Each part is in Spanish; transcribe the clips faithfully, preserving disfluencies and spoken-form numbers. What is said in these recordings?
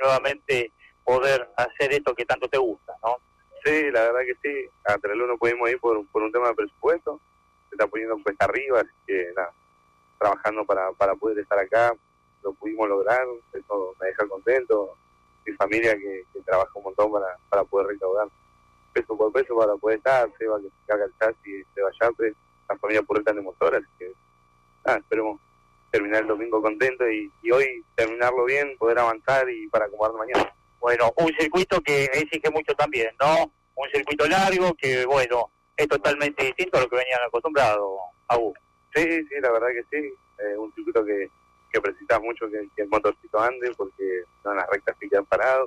nuevamente poder hacer esto que tanto te gusta, ¿no? Sí, la verdad que sí. A Trelew no pudimos ir por, por un tema de presupuesto. Se está poniendo cuesta arriba, así que nada, trabajando para, para poder estar acá. Lo pudimos lograr, eso me deja contento. Mi familia que, que trabaja un montón para, para poder recaudar peso por peso para poder estar. Seba que se carga el chasis, Seba Yapre, la familia Purreta de Motor, así que nada, esperemos terminar el domingo contento y, y hoy terminarlo bien, poder avanzar y para acomodar mañana. Bueno, un circuito que exige mucho también, ¿no? Un circuito largo que, bueno, es totalmente distinto a lo que venían acostumbrados, Abu. Sí, sí, la verdad que sí. Eh, un circuito que, que precisa mucho que, que el motorcito ande porque no en las rectas que quedan parados.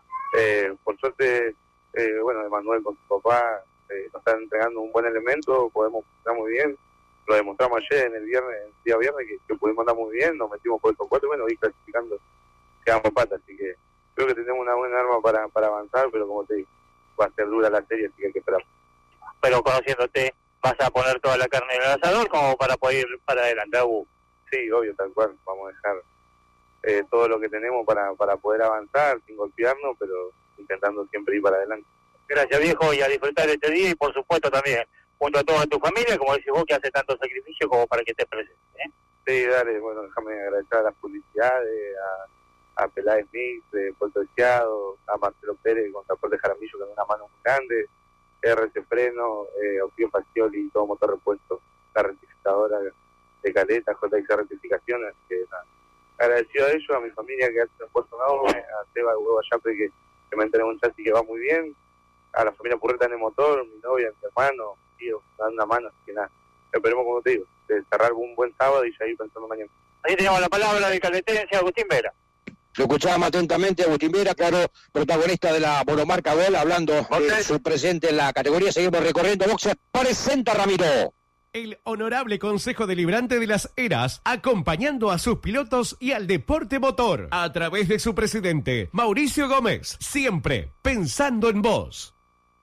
Eh, por suerte, eh, bueno, Emanuel con su papá eh, nos están entregando un buen elemento, podemos funcionar muy bien. Lo demostramos ayer en el viernes, el día viernes, que, que pudimos andar muy bien, nos metimos por el top cuatro y bueno, y clasificando quedamos patas, así que creo que tenemos una buena arma para, para avanzar, pero como te digo, va a ser dura la serie, así que hay que esperar. Pero conociéndote, vas a poner toda la carne en el asador como para poder ir para adelante, Abu. Sí, obvio, tal cual, vamos a dejar eh, todo lo que tenemos para, para poder avanzar, sin golpearnos, pero intentando siempre ir para adelante. Gracias, viejo, y a disfrutar este día y por supuesto también junto a toda tu familia, como decís vos, que hace tanto sacrificio como para que te presentes, ¿eh? Sí, dale, bueno, déjame agradecer a las publicidades, a, a Peláez Mix de Puerto Deseado, a Marcelo Pérez con Transporte Jaramillo, que es una mano muy grande, R C Freno, eh, Opio Facioli, todo motor repuesto, la rectificadora de Caleta, J X Rectificaciones, así que nada, agradecido a ellos, a mi familia que hace un puesto nuevo, a Seba Huevo Yapre que, que me entregó un chasis que va muy bien, a la familia Purreta en el motor, mi novia, mi hermano, tío, dando una mano, así que nada, esperemos, como te digo, de cerrar un buen sábado y ya ir pensando mañana. Ahí tenemos la palabra de calvetense, Agustín Vera. Lo escuchábamos atentamente, Agustín Vera, claro, protagonista de la monomarca Gol, hablando ¿Boxes? de su presente en la categoría. Seguimos recorriendo boxes. Presenta Ramiro. El Honorable Consejo Deliberante de las Eras, acompañando a sus pilotos y al deporte motor, a través de su presidente, Mauricio Gómez, siempre pensando en vos.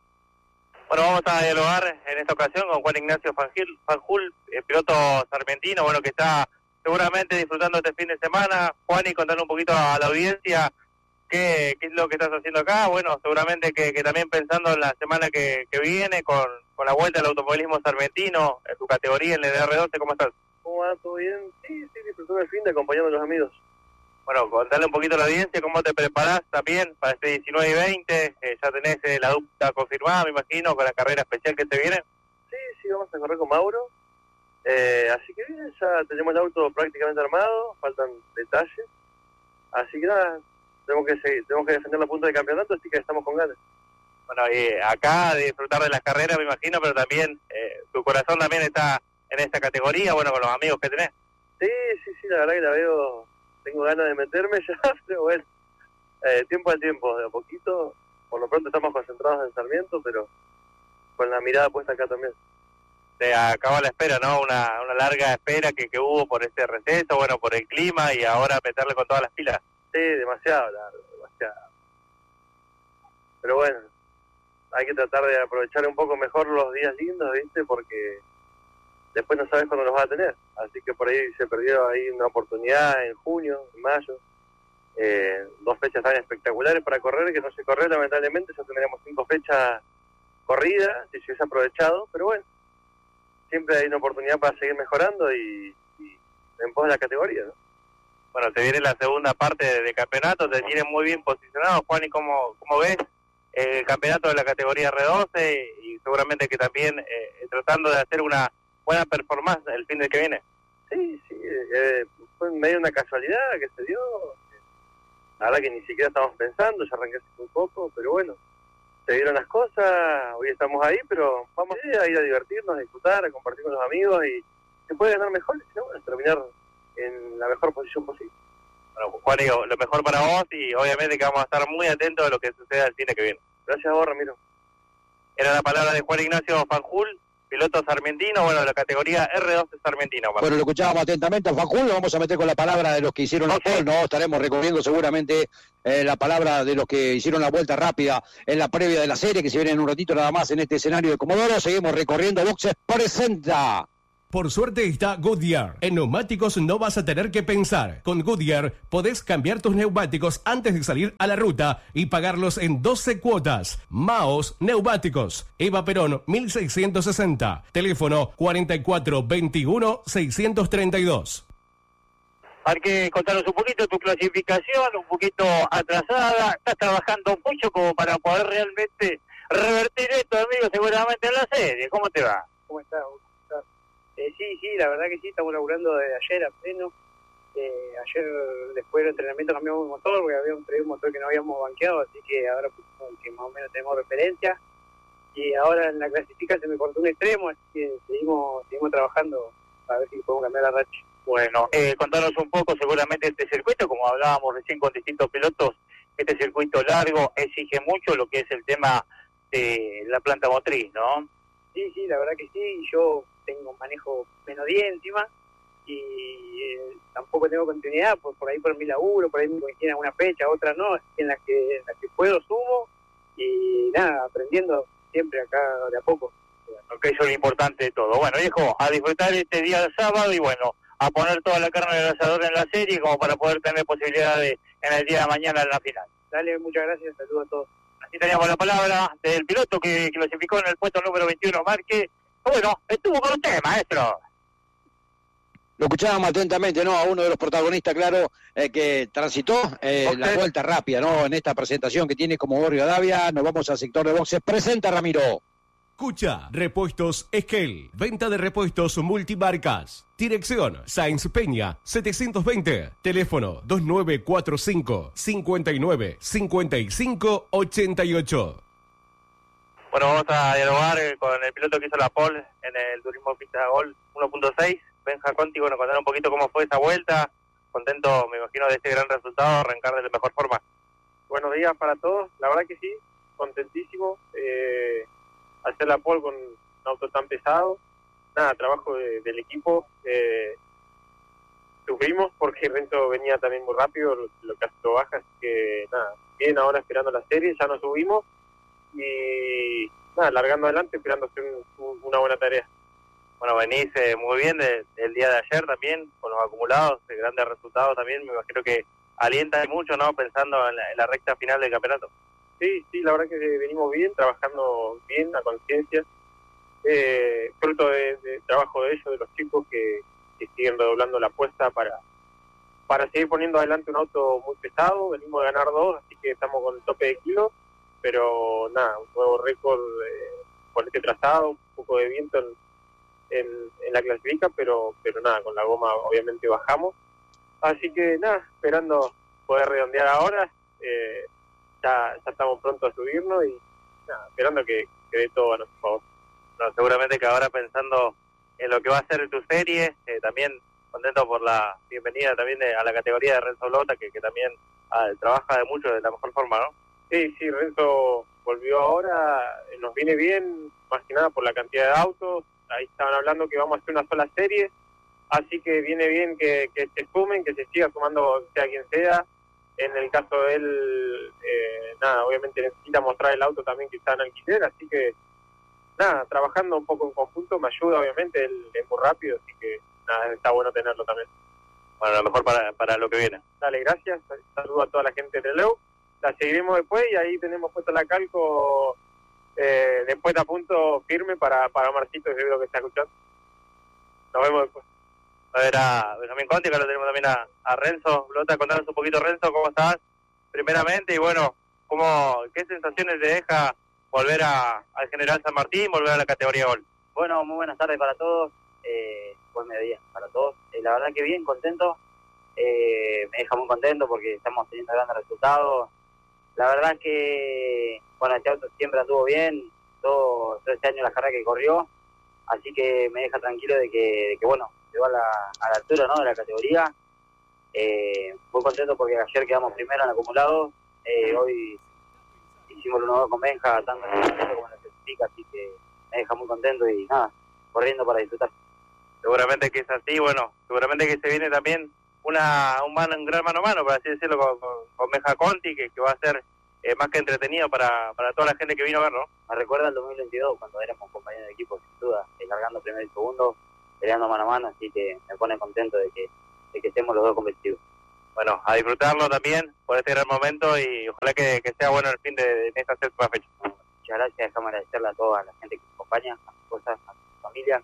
Bueno, vamos a dialogar en esta ocasión con Juan Ignacio Fanjul, Fanjul eh, piloto sarmentino, bueno, que está seguramente disfrutando este fin de semana. Juan, y contarle un poquito a la audiencia qué, qué es lo que estás haciendo acá. Bueno, seguramente que, que también pensando en la semana que, que viene con, con la vuelta al automovilismo sarmentino, en tu categoría, en el R doce, ¿cómo estás? ¿Cómo va? ¿Todo bien? Sí, sí, disfrutando el fin de acompañando a los amigos. Bueno, contarle un poquito a la audiencia cómo te preparás también para este diecinueve y veinte. Eh, ya tenés eh, la dupla confirmada, me imagino, con la carrera especial que te viene. Sí, sí, vamos a correr con Mauro. Eh, así que bien, ya tenemos el auto prácticamente armado, faltan detalles. Así que nada, tenemos que seguir, tenemos que defender la punta de campeonato, así que estamos con ganas. Bueno, y acá disfrutar de las carreras, me imagino, pero también eh, tu corazón también está en esta categoría, bueno, con los amigos que tenés. Sí, sí, sí, la verdad que la veo, tengo ganas de meterme ya, pero bueno, eh, tiempo al tiempo, de a poquito. Por lo pronto estamos concentrados en Sarmiento, pero con la mirada puesta acá también. Se acaba la espera, ¿no? Una, una larga espera que, que hubo por este receso, bueno, por el clima y ahora meterle con todas las pilas. Sí, demasiado largo, demasiado. Pero bueno, hay que tratar de aprovechar un poco mejor los días lindos, ¿viste? Porque después no sabes cuándo los vas a tener. Así que por ahí se perdió ahí una oportunidad en junio, en mayo. Eh, dos fechas tan espectaculares para correr que no se corrió, lamentablemente. Ya tendríamos cinco fechas corridas si se hubiese aprovechado, pero bueno, siempre hay una oportunidad para seguir mejorando y, y en pos de la categoría, ¿no? Bueno, se viene la segunda parte de, de campeonato, te tienen muy bien posicionado, Juan, ¿y cómo, cómo ves el campeonato de la categoría R doce y seguramente que también eh, tratando de hacer una buena performance el fin de que viene? Sí, sí, eh, fue medio una casualidad que se dio, la verdad que ni siquiera estábamos pensando, ya arranqué hace muy poco, pero bueno, se dieron las cosas, hoy estamos ahí, pero vamos a ir a divertirnos, a disfrutar, a compartir con los amigos y se puede ganar mejor, ¿no? Bueno, terminar en la mejor posición posible. Bueno, Juan, digo, lo mejor para vos y obviamente que vamos a estar muy atentos a lo que suceda el fin de que viene. Gracias a vos, Ramiro. Era la palabra de Juan Ignacio Fanjul, piloto sarmentino, bueno, de la categoría R doce sarmentino. Bueno, lo escuchábamos atentamente a Fanjul, lo vamos a meter con la palabra de los que hicieron okay. la pole, ¿no? Estaremos recorriendo seguramente eh, la palabra de los que hicieron la vuelta rápida en la previa de la serie, que se viene en un ratito nada más en este escenario de Comodoro. Seguimos recorriendo boxes, presenta Por suerte está Goodyear. En neumáticos no vas a tener que pensar. Con Goodyear podés cambiar tus neumáticos antes de salir a la ruta y pagarlos en doce cuotas. Maos Neumáticos. Eva Perón, mil seiscientos sesenta. Teléfono cuarenta y cuatro veintiuno seiscientos treinta y dos. Hay que contarnos un poquito tu clasificación, un poquito atrasada. Estás trabajando mucho como para poder realmente revertir esto, amigo, seguramente en la serie. ¿Cómo te va? ¿Cómo estás? Eh, sí, sí, la verdad que sí, estamos laburando desde ayer a pleno. Eh, ayer, después del entrenamiento, cambiamos el motor, porque habíamos traído un motor que no habíamos banqueado, así que ahora pusimos el que más o menos tenemos referencia. Y ahora en la clasificación se me cortó un extremo, así que seguimos seguimos trabajando para ver si podemos cambiar la racha. Bueno, eh, contanos un poco, seguramente este circuito, como hablábamos recién con distintos pilotos, este circuito largo exige mucho lo que es el tema de la planta motriz, ¿no? Sí, sí, la verdad que sí, yo tengo manejo menos diez encima y eh, tampoco tengo continuidad, por, por ahí por mi laburo, por ahí me coinciden alguna fecha, otra no, así que en las que, en las que puedo sumo y nada, aprendiendo siempre acá de a poco. Ok, eso es lo importante de todo. Bueno, viejo, a disfrutar este día del sábado y bueno, a poner toda la carne del asador en la serie como para poder tener posibilidad de en el día de mañana en la final. Dale, muchas gracias, saludos a todos. Así teníamos la palabra del piloto que clasificó en el puesto número veintiuno, Marque. Bueno, estuvo con usted, maestro. Lo escuchábamos atentamente, ¿no? A uno de los protagonistas, claro, eh, que transitó eh, la vuelta rápida, ¿no? En esta presentación que tiene como Borrio Adavia. Nos vamos al sector de boxes. Presenta Ramiro. Escucha, Repuestos Esquel, venta de repuestos multimarcas. Dirección, Sáenz Peña, setecientos veinte. Teléfono, dos nueve cuatro cinco, cinco nueve, cinco cinco, ocho ocho. Bueno, vamos a dialogar con el piloto que hizo la pole en el Turismo Pista Gol uno punto seis. Benja Conti, bueno, contar un poquito cómo fue esa vuelta. Contento, me imagino, de este gran resultado, arrancar de la mejor forma. Buenos días para todos, la verdad que sí, contentísimo. Eh... hacer la pole con un auto tan pesado, nada, trabajo de, del equipo, eh, sufrimos porque Renzo venía también muy rápido, lo, lo que hace lo baja, así que nada, bien ahora esperando la serie, ya nos subimos y nada, largando adelante, esperando hacer un, un, una buena tarea. Bueno, venís eh, muy bien del de, día de ayer también, con los acumulados, de grandes resultados también, me imagino que alienta mucho, ¿no?, pensando en la, en la recta final del campeonato. Sí, sí, la verdad que venimos bien, trabajando bien, a conciencia, eh, fruto de, de trabajo de ellos, de los chicos que, que siguen redoblando la apuesta para, para seguir poniendo adelante un auto muy pesado. Venimos a ganar dos, así que estamos con el tope de kilos, pero nada, un nuevo récord eh, con este trazado, un poco de viento en, en, en la clasifica, pero, pero nada, con la goma obviamente bajamos. Así que nada, esperando poder redondear ahora. Eh, Ya, ya estamos pronto a subirnos y nada, esperando que, que dé todo a nuestro favor. No, seguramente que ahora pensando en lo que va a ser tu serie, eh, también contento por la bienvenida también de, a la categoría de Renzo Lota, que, que también ah, trabaja de mucho de la mejor forma, ¿no? Sí, sí, Renzo volvió ahora, eh, nos viene bien, más que nada por la cantidad de autos. Ahí estaban hablando que vamos a hacer una sola serie, así que viene bien que, que se sumen, que se siga sumando sea quien sea. En el caso de él, eh, nada, obviamente necesita mostrar el auto también que está en alquiler, así que, nada, trabajando un poco en conjunto me ayuda, obviamente, él es muy rápido, así que, nada, está bueno tenerlo también. Bueno, a lo mejor para, para lo que viene. Dale, gracias, saludo a toda la gente de Leu, la seguiremos después y ahí tenemos puesto la calco eh, después a punto firme para, para Marcito, que creo que está escuchando. Nos vemos después. A ver a Benjamín Conti, que lo tenemos también a, a Renzo. Lota, contanos un poquito, Renzo, cómo estás primeramente y bueno, cómo, qué sensaciones te deja volver a, al General San Martín, volver a la categoría Gol. Bueno, muy buenas tardes para todos, eh, buen mediodía para todos. Eh, la verdad que bien, contento, eh, me deja muy contento porque estamos teniendo grandes resultados. La verdad que, bueno, este auto siempre anduvo bien, todo, todo este año la carrera que corrió, así que me deja tranquilo de que, de que bueno, llegó a la, a la altura, ¿no?, de la categoría. Eh, muy contento porque ayer quedamos primero en acumulado, eh, hoy hicimos uno dos con Benja, tanto en el como en la clasifica, así que me deja muy contento y nada, corriendo para disfrutar. Seguramente que es así, bueno, seguramente que se viene también una un, man, un gran mano a mano, por así decirlo, con, con, con Benja Conti, que, que va a ser eh, más que entretenido para, para toda la gente que vino a ver, ¿no? Me recuerda el dos mil veintidós, cuando éramos compañeros de equipo, sin duda, eh, largando primero y segundo. peleando mano a mano, así que me pone contento de que, de que estemos los dos competitivos. Bueno, a disfrutarlo también por este gran momento y ojalá que, que sea bueno el fin de, de esta séptima fecha. Muchas gracias, déjame agradecerle a toda la gente que nos acompaña, a sus cosas, a su familia,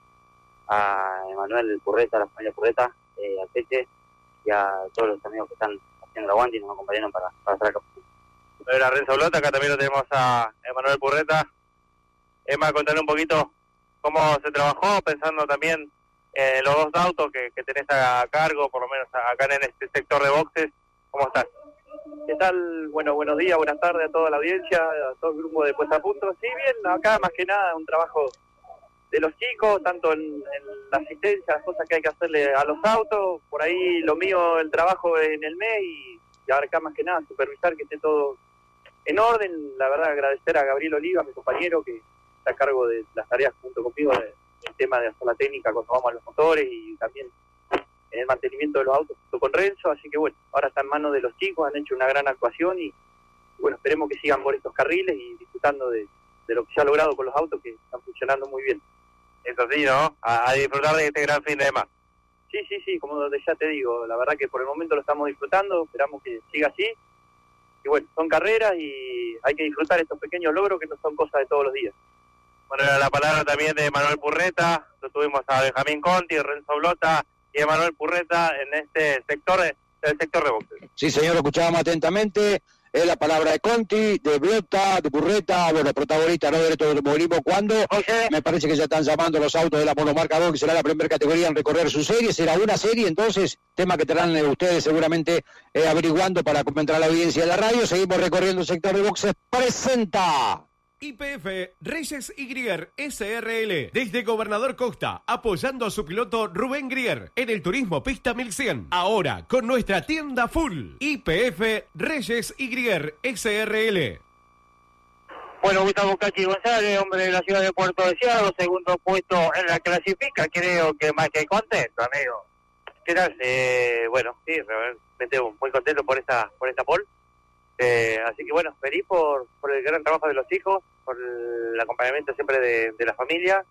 a Emanuel Purreta, a la familia Purreta, eh, a Peche y a todos los amigos que están haciendo el aguante y nos acompañaron para, para estar acá. Era Renzo Blota, acá también lo tenemos a Emanuel Purreta. Emma, contarle un poquito cómo se trabajó, pensando también en los dos autos que, que tenés a cargo, por lo menos acá en este sector de boxes. ¿Cómo estás? ¿Qué tal? Bueno, buenos días, buenas tardes a toda la audiencia, a todo el grupo de Puesta a Punto. Sí, bien, acá más que nada un trabajo de los chicos, tanto en, en la asistencia, las cosas que hay que hacerle a los autos, por ahí lo mío, el trabajo en el M E y, y ahora acá más que nada supervisar que esté todo en orden. La verdad, agradecer a Gabriel Oliva, mi compañero, que está a cargo de las tareas junto conmigo del de tema de hacer la técnica cuando vamos a los motores y también en el mantenimiento de los autos junto con Renzo, así que bueno, ahora está en manos de los chicos, han hecho una gran actuación y bueno, esperemos que sigan por estos carriles y disfrutando de, de lo que se ha logrado con los autos que están funcionando muy bien. Eso sí, ¿no? A, a disfrutar de este gran fin de semana. Sí, sí, sí, como ya te digo, la verdad que por el momento lo estamos disfrutando, esperamos que siga así y bueno, son carreras y hay que disfrutar estos pequeños logros que no son cosas de todos los días. Bueno, era la palabra también de Manuel Purreta, lo tuvimos a Benjamín Conti, Renzo Blota y Emanuel Purreta en este sector, del sector de boxes. Sí, señor, lo escuchábamos atentamente. Es la palabra de Conti, de Blota, de Purreta, bueno, protagonista, ¿no?, de esto del automovilismo. Cuando Oye. me parece que ya están llamando los autos de la monomarca dos, que será la primera categoría en recorrer su serie. Será una serie, entonces, tema que estarán eh, ustedes seguramente eh, averiguando para comentar a la audiencia de la radio. Seguimos recorriendo el sector de boxes. Presenta Y P F Reyes y Grier S R L, desde Gobernador Costa, apoyando a su piloto Rubén Grier en el Turismo Pista mil cien. Ahora con nuestra tienda full. Y P F Reyes y Grier S R L. Bueno, Gustavo Cachi González, hombre de la ciudad de Puerto Deseado, segundo puesto en la clasifica, creo que más que contento, amigo. ¿Qué tal? Eh, bueno, sí, realmente muy contento por esta, por esta pole. Eh, así que bueno, feliz por, por el gran trabajo de los hijos, por el acompañamiento siempre de, de la familia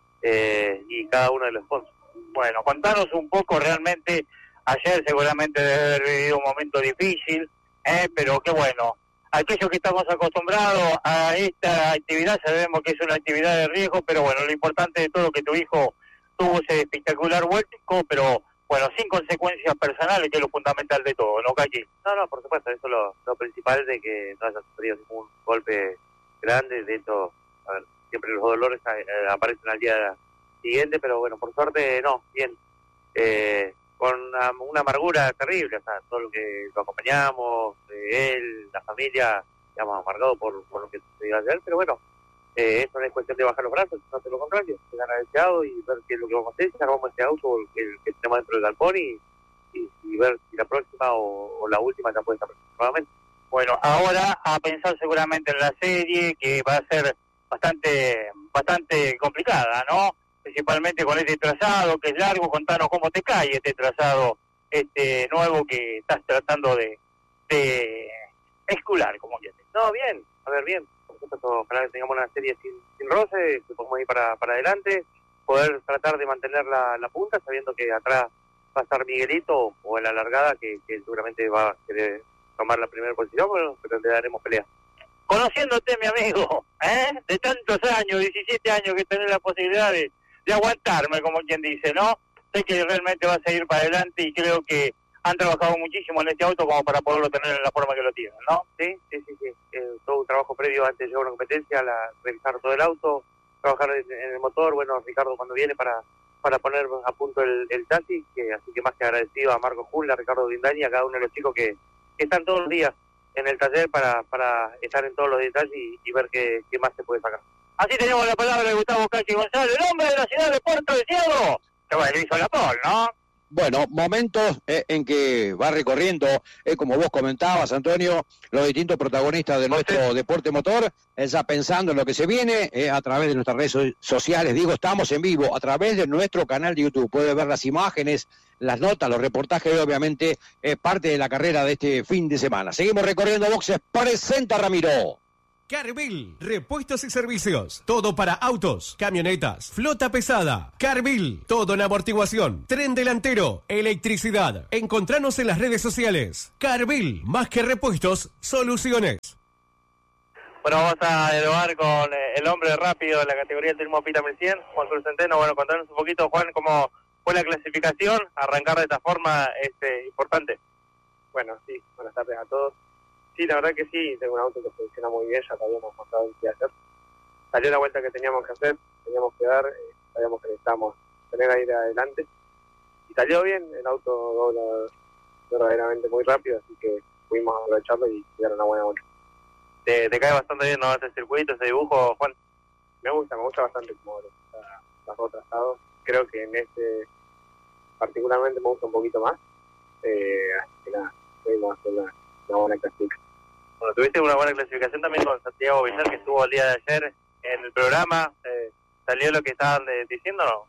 eh, y cada uno de los sponsors. Bueno, contanos un poco realmente, ayer seguramente debe haber vivido un momento difícil, eh, pero qué bueno, aquellos que estamos acostumbrados a esta actividad sabemos que es una actividad de riesgo, pero bueno, lo importante de todo es que tu hijo tuvo ese espectacular vuelco, pero bueno, sin consecuencias personales, que es lo fundamental de todo, ¿no, Cachi? No, no, por supuesto, eso es lo, lo principal, de que no haya sufrido ningún golpe grande. De hecho, a ver, siempre los dolores eh, aparecen al día siguiente, pero bueno, por suerte, no, bien. Eh, con una, una amargura terrible, o sea, todo lo que lo acompañamos, eh, él, la familia, estamos amargados por, por lo que sucedió ayer, pero bueno, Eh, eso no es cuestión de bajar los brazos, sino de lo contrario, de ganar ese auto y ver qué es lo que vamos a hacer, si armamos este auto el que tenemos dentro del galpón y, y, y ver si la próxima o, o la última ya puede estar nuevamente. Bueno, ahora a pensar seguramente en la serie, que va a ser bastante bastante complicada, ¿no? Principalmente con este trazado que es largo. Contanos cómo te cae este trazado este nuevo que estás tratando de, de escular, como quieres. No, bien, a ver, bien. Ojalá que tengamos una serie sin, sin roce, que podamos ir para, para adelante, poder tratar de mantener la, la punta, sabiendo que atrás va a estar Miguelito o en la largada, que, que seguramente va a querer tomar la primera posición, bueno, pero le daremos pelea. Conociéndote, mi amigo, ¿eh? De tantos años, diecisiete años, que tenés la posibilidad de, de aguantarme, como quien dice, ¿no? Sé que realmente vas a ir para adelante y creo que han trabajado muchísimo en este auto como para poderlo tener en la forma que lo tienen, ¿no? Sí, sí, sí, sí. Eh, todo un trabajo previo antes de llegar a una competencia, la, revisar todo el auto, trabajar en, en el motor. Bueno, Ricardo cuando viene para para poner a punto el, el chasis, que así que más que agradecido a Marco Jula, a Ricardo Guindani, a cada uno de los chicos que, que están todos los días en el taller para, para estar en todos los detalles y, y ver qué, qué más se puede sacar. Así tenemos la palabra de Gustavo Cachi González, el hombre de la ciudad de Puerto Deseado, que bueno, hizo la pole, ¿no? Bueno, momentos eh, en que va recorriendo, eh, como vos comentabas, Antonio, los distintos protagonistas de nuestro deporte motor, eh, ya pensando en lo que se viene, eh, a través de nuestras redes so- sociales, digo, estamos en vivo, a través de nuestro canal de YouTube, puede ver las imágenes, las notas, los reportajes, obviamente, eh, parte de la carrera de este fin de semana. Seguimos recorriendo boxes, presenta Ramiro. Carvil, repuestos y servicios. Todo para autos, camionetas, flota pesada. Carvil, todo en amortiguación, tren delantero, electricidad. Encontranos en las redes sociales. Carvil, más que repuestos, soluciones. Bueno, vamos a dialogar con eh, el hombre rápido de la categoría del turismo Pita mil cien, Juan Cruz Centeno. Bueno, contanos un poquito, Juan, cómo fue la clasificación, arrancar de esta forma este, importante. Bueno, sí, buenas tardes a todos. Sí, la verdad que sí, tengo un auto que funciona muy bien, ya te habíamos mostrado qué hacer. Salió la vuelta que teníamos que hacer, teníamos que dar, eh, sabíamos que necesitábamos tener aire adelante. Y salió bien, el auto dobla verdaderamente muy rápido, así que pudimos aprovecharlo y dar una buena vuelta. Te, te cae bastante bien, ¿no? Ese circuito, ese dibujo, Juan. Me gusta, me gusta bastante como los dos trazados. Creo que en este particularmente me gusta un poquito más. Eh, así que nada, pudimos hacer una, una buena clasificación. Bueno, tuviste una buena clasificación también con Santiago Villar, que estuvo el día de ayer en el programa. Eh, ¿Salió lo que estaban eh, diciendo o no?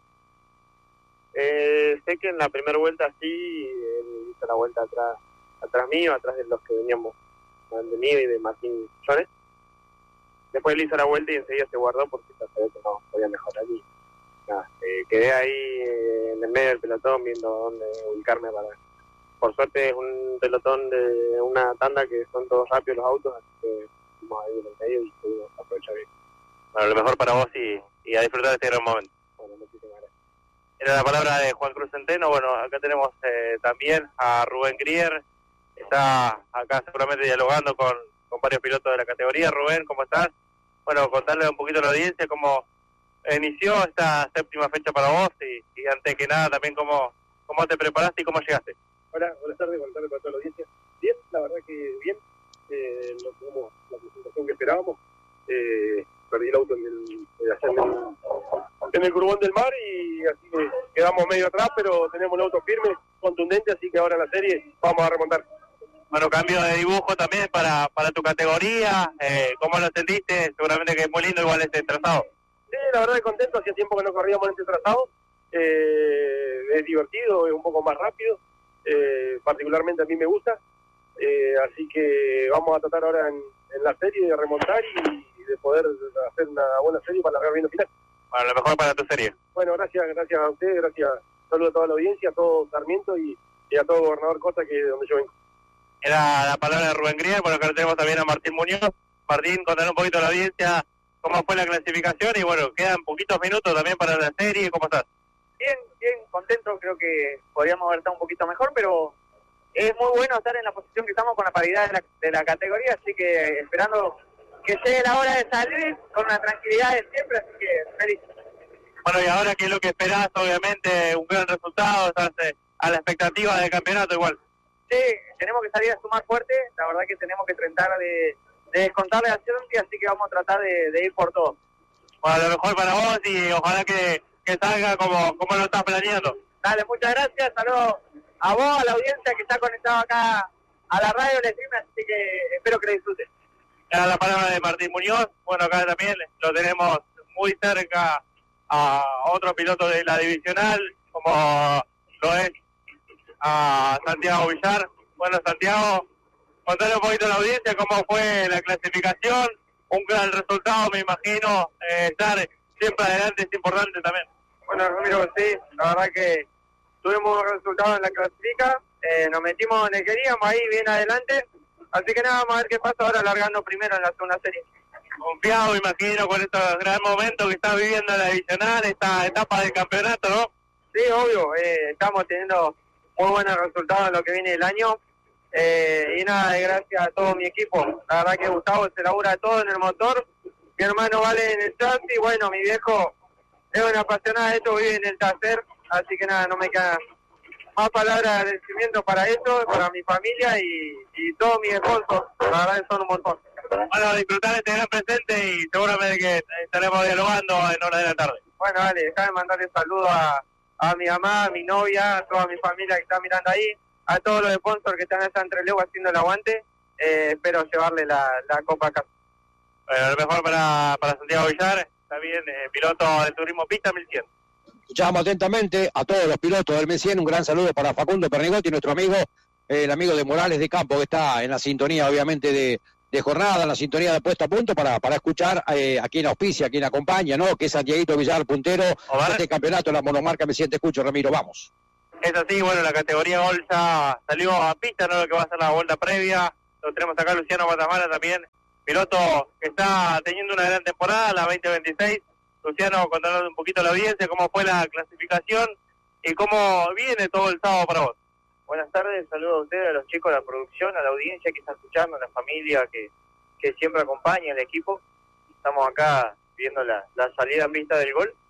Eh, sé que en la primera vuelta sí, él hizo la vuelta atrás, atrás mío, atrás de los que veníamos, de mí y de Martín Jones. Después él hizo la vuelta y enseguida se guardó porque sabía que no podía mejorar. Y nada, eh, quedé ahí eh, en el medio del pelotón viendo dónde ubicarme para... Por suerte es un pelotón de una tanda que son todos rápidos los autos, así que fuimos ahí en el medio y pudimos aprovechar bien. Bueno, lo mejor para vos y, y a disfrutar de este gran momento. Bueno, muchísimas gracias. Era la palabra de Juan Cruz Centeno. Bueno, acá tenemos eh, también a Rubén Grier. Está acá seguramente dialogando con, con varios pilotos de la categoría. Rubén, ¿cómo estás? Bueno, contarle un poquito a la audiencia cómo inició esta séptima fecha para vos y, y antes que nada también cómo, cómo te preparaste y cómo llegaste. Hola, buenas tardes, buenas tardes para toda la audiencia. Bien, la verdad que bien. Eh, no tuvimos la presentación que esperábamos. Eh, perdí el auto en el, en el, en el Curbón del Mar y así que quedamos medio atrás, pero tenemos el auto firme, contundente, así que ahora en la serie vamos a remontar. Bueno, cambio de dibujo también para, para tu categoría. Eh, ¿Cómo lo sentiste? Seguramente que es muy lindo igual este trazado. Sí, la verdad que contento. Hacía tiempo que no corríamos en este trazado. Eh, es divertido, es un poco más rápido. Eh, particularmente a mí me gusta. Eh, así que vamos a tratar ahora en, en la serie de remontar y, y de poder hacer una buena serie para largar bien el final. Bueno, lo mejor para tu serie. Bueno, gracias, gracias a ustedes, gracias. Saludo a toda la audiencia, a todo Sarmiento y, y a todo Gobernador Costa, que es de donde yo vengo. Era la palabra de Rubén Grier. Bueno, acá tenemos también a Martín Muñoz. Martín, contar un poquito a la audiencia cómo fue la clasificación y bueno, quedan poquitos minutos también para la serie. ¿Cómo estás? Bien, bien, contento. Creo que podríamos haber estado un poquito mejor, pero es muy bueno estar en la posición que estamos con la paridad de la, de la categoría, así que esperando que llegue la hora de salir con la tranquilidad de siempre, así que feliz. Bueno, y ahora, ¿qué es lo que esperás? Obviamente, un gran resultado, estás eh, a la expectativa del campeonato igual. Sí, tenemos que salir a sumar fuerte, la verdad que tenemos que tratar de, de descontarle a Chonti, así que vamos a tratar de, de ir por todo. Bueno, lo mejor para vos y ojalá que, que salga como, como lo estás planeando. Dale, muchas gracias, saludos a vos, a la audiencia que está conectado acá a la radio, el stream, así que espero que le disfruten. Era la palabra de Martín Muñoz. Bueno, acá también lo tenemos muy cerca a otro piloto de la divisional, como lo es a Santiago Villar. Bueno, Santiago, contale un poquito a la audiencia cómo fue la clasificación, un gran resultado, me imagino, eh, estar siempre adelante es importante también. Bueno, Ramiro, sí, la verdad que tuvimos un resultado en la clasifica, eh, nos metimos donde queríamos, ahí bien adelante, así que nada, vamos a ver qué pasa ahora largando primero en la segunda serie. Confiado, imagino, con estos gran momentos que estás viviendo en la divisional, esta etapa del campeonato, ¿no? Sí, obvio, eh, estamos teniendo muy buenos resultados en lo que viene del año, eh, y nada, gracias a todo mi equipo, la verdad que Gustavo se labura todo en el motor, mi hermano Vale en el chasis, bueno, mi viejo es una apasionada de esto, vive en el taller, así que nada, no me queda más palabras de agradecimiento para eso, para mi familia y, y todos mis sponsors, la verdad que son un montón. Bueno, disfrutar este gran presente y seguramente que estaremos dialogando en horas de la tarde. Bueno, dale, déjame mandarle saludos a, a mi mamá, a mi novia, a toda mi familia que está mirando ahí, a todos los sponsors que están allá entre Leo haciendo el aguante, eh, espero llevarle la, la copa acá. Bueno, lo mejor para, para Santiago Villar, también eh, piloto de turismo Pista mil cien. Escuchamos atentamente a todos los pilotos del mil cien, un gran saludo para Facundo Pernigotti, nuestro amigo, eh, el amigo de Morales de Campo, que está en la sintonía, obviamente, de de jornada, la sintonía de Puesto a Punto para, para escuchar eh, a quien auspicia, a quien acompaña, ¿no? Que es Santiaguito Villar, puntero de este campeonato, la monomarca. Me siente, escucho, Ramiro, vamos. Es así, bueno, la categoría Gol ya salió a pista, ¿no? Lo que va a ser la vuelta previa. Lo tenemos acá Luciano Matamala también, piloto que está teniendo una gran temporada, la veinte veintiséis. Luciano, contanos un poquito la audiencia, cómo fue la clasificación y cómo viene todo el sábado para vos. Buenas tardes, saludos a ustedes, a los chicos, a la producción, a la audiencia que está escuchando, a la familia que, que siempre acompaña el equipo. Estamos acá viendo la, la salida en pista del Gol.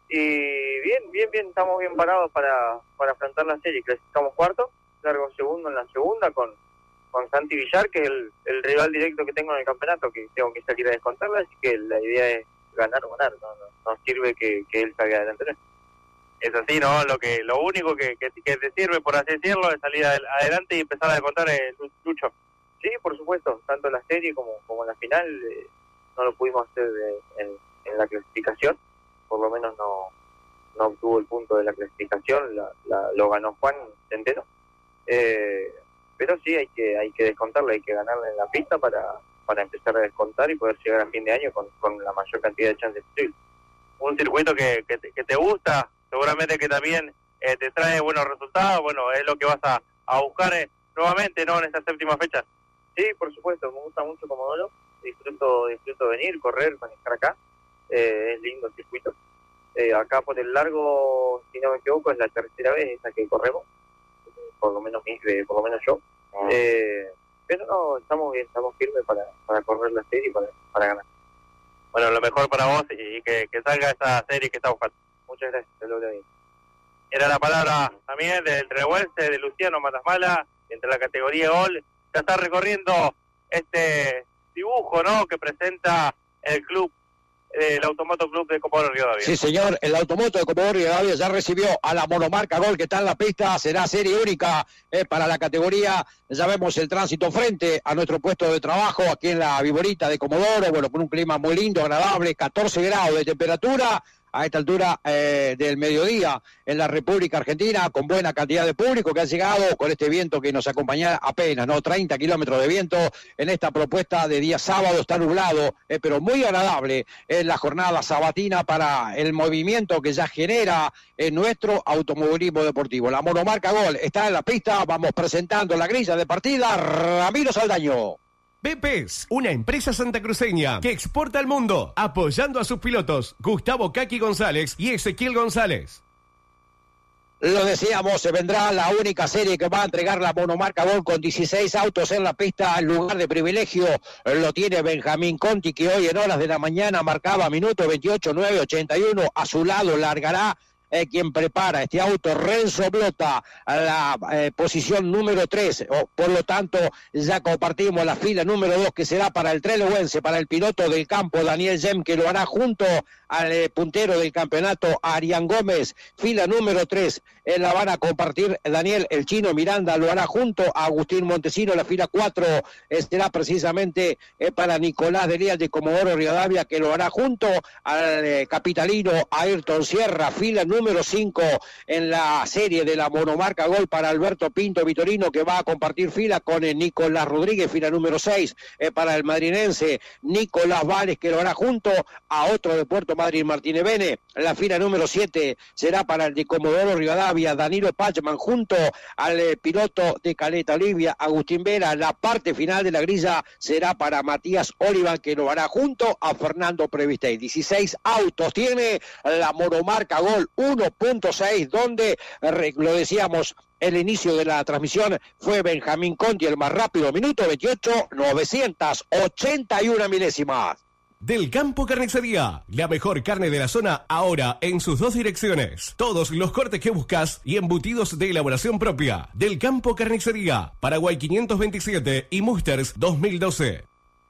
Y bien, bien, bien, estamos bien parados para, para afrontar la serie. Clasificamos cuarto, largo segundo en la segunda con, con Santi Villar, que es el, el rival directo que tengo en el campeonato, que tengo que salir a descontarla, así que la idea es ganar o ganar, no, no, no sirve que, que él salga adelante. Es así, ¿no? Lo que lo único que, que, que te sirve, por así decirlo, es salir adelante y empezar a descontar el Lucho. Sí, por supuesto, tanto en la serie como, como en la final, eh, no lo pudimos hacer de, en, en la clasificación, por lo menos no, no obtuvo el punto de la clasificación, la, la, lo ganó Juan Centeno, eh, pero sí hay que hay que descontarle, hay que ganarle en la pista para, para empezar a descontar y poder llegar a fin de año con, con la mayor cantidad de chances posible. Un circuito que, que, te, que te gusta, seguramente que también eh, te trae buenos resultados, bueno, es lo que vas a, a buscar eh, nuevamente, ¿no? En esta séptima fecha. Sí, por supuesto, me gusta mucho Comodoro, disfruto, disfruto venir, correr, manejar acá, eh, es lindo el circuito. Eh, acá por el largo, si no me equivoco, es la tercera vez esa que corremos, por lo menos eh, por lo menos yo. Eh, pero no, estamos bien, estamos firmes para, para correr la serie y para, para ganar. Bueno, lo mejor para vos y que, que salga esa serie que está buscando. Muchas gracias, te lo bien. Era la palabra también del Trehuense, de Luciano Matasmala, entre la categoría Gol. Ya está recorriendo este dibujo, ¿no? Que presenta el club, el Automoto Club de Comodoro Rivadavia. Sí, señor, el Automoto de Comodoro Rivadavia ya recibió a la monomarca Gol que está en la pista, será serie única eh, para la categoría. Ya vemos el tránsito frente a nuestro puesto de trabajo aquí en la Viborita de Comodoro, bueno, con un clima muy lindo, agradable, catorce grados de temperatura a esta altura eh, del mediodía en la República Argentina, con buena cantidad de público que ha llegado con este viento que nos acompaña apenas, ¿no? treinta kilómetros de viento en esta propuesta de día sábado, está nublado, eh, pero muy agradable en la jornada sabatina para el movimiento que ya genera en nuestro automovilismo deportivo. La monomarca Gol está en la pista, vamos presentando la grilla de partida, Ramiro Saldaño. B P E S, una empresa santacruceña que exporta al mundo, apoyando a sus pilotos Gustavo Kaki González y Ezequiel González. Lo decíamos, se vendrá la única serie que va a entregar la monomarca Gol con dieciséis autos en la pista. El lugar de privilegio lo tiene Benjamín Conti, que hoy en horas de la mañana marcaba minuto veintiocho nueve ochenta y uno. A su lado largará Eh, quien prepara este auto, Renzo Blota, a la eh, posición número tres, oh, por lo tanto ya compartimos la fila número dos que será para el Trelewense, para el piloto del campo Daniel Gem, que lo hará junto al eh, puntero del campeonato Arián Gómez. Fila número tres eh, la van a compartir Daniel el Chino Miranda, lo hará junto a Agustín Montesino. La fila cuatro eh, será precisamente eh, para Nicolás Delial de Comodoro Rivadavia, que lo hará junto al eh, capitalino Ayrton Sierra. Fila número número cinco en la serie de la monomarca Gol para Alberto Pinto Vitorino, que va a compartir fila con eh, Nicolás Rodríguez. Fila número seis eh, para el madrinense Nicolás Vales, que lo hará junto a otro de Puerto Madryn, Martínez Bene. La fila número siete será para el de Comodoro Rivadavia, Danilo Pachman, junto al eh, piloto de Caleta Olivia, Agustín Vera. La parte final de la grilla será para Matías Olivan, que lo hará junto a Fernando Previstey. dieciséis autos tiene la monomarca Gol uno punto seis, donde, lo decíamos, el inicio de la transmisión fue Benjamín Conti el más rápido, minuto veintiocho, novecientos ochenta y una milésimas. Del Campo Carnicería, la mejor carne de la zona ahora en sus dos direcciones. Todos los cortes que buscas y embutidos de elaboración propia. Del Campo Carnicería, Paraguay quinientos veintisiete y Musters dos mil doce.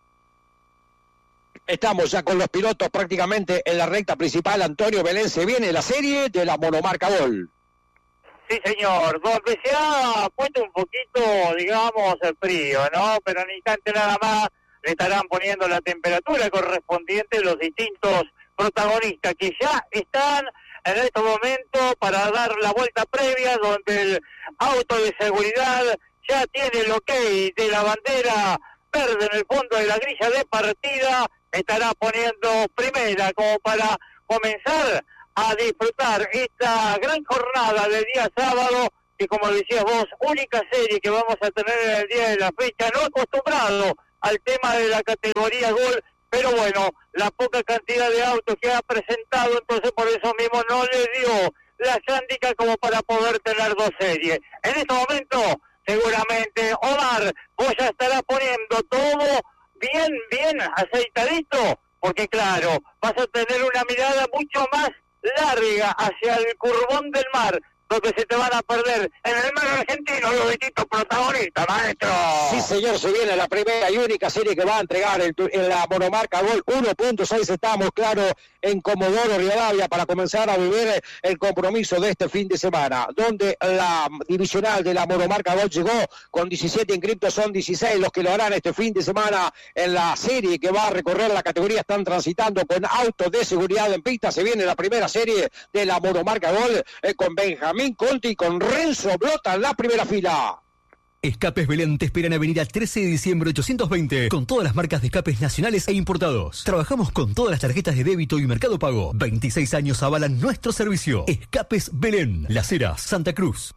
Estamos ya con los pilotos prácticamente en la recta principal. Antonio Belén, se viene la serie de la monomarca Gol. Sí, señor, donde se ha puesto un poquito, digamos, frío, ¿no? Pero en instante nada más le estarán poniendo la temperatura correspondiente los distintos protagonistas que ya están en este momento para dar la vuelta previa, donde el auto de seguridad ya tiene el ok de la bandera verde en el fondo de la grilla de partida, estará poniendo primera como para comenzar a disfrutar esta gran jornada del día sábado, que como decías vos, única serie que vamos a tener en el día de la fecha, no acostumbrado al tema de la categoría gol, pero bueno, la poca cantidad de autos que ha presentado, entonces por eso mismo no le dio la handicap como para poder tener dos series. En este momento, seguramente, Omar, vos ya estarás poniendo todo bien, bien aceitadito, porque claro, vas a tener una mirada mucho más larga hacia el curvón del mar, donde se te van a perder en el mar argentino los distintos protagonistas, maestro. Sí, señor, se viene la primera y única serie que va a entregar el, en la monomarca Gol uno punto seis. Estamos, claro, en Comodoro Rivadavia para comenzar a vivir el compromiso de este fin de semana, donde la divisional de la monomarca Gol llegó con diecisiete inscriptos, son dieciséis los que lo harán este fin de semana en la serie que va a recorrer la categoría. Están transitando con autos de seguridad en pista. Se viene la primera serie de la monomarca Gol eh, con Benjamín Conti y con Renzo Blota en la primera fila. Escapes Belén te espera en avenida trece de diciembre ochocientos veinte, con todas las marcas de escapes nacionales e importados. Trabajamos con todas las tarjetas de débito y Mercado Pago. veintiséis años avalan nuestro servicio. Escapes Belén, Las Heras, Santa Cruz.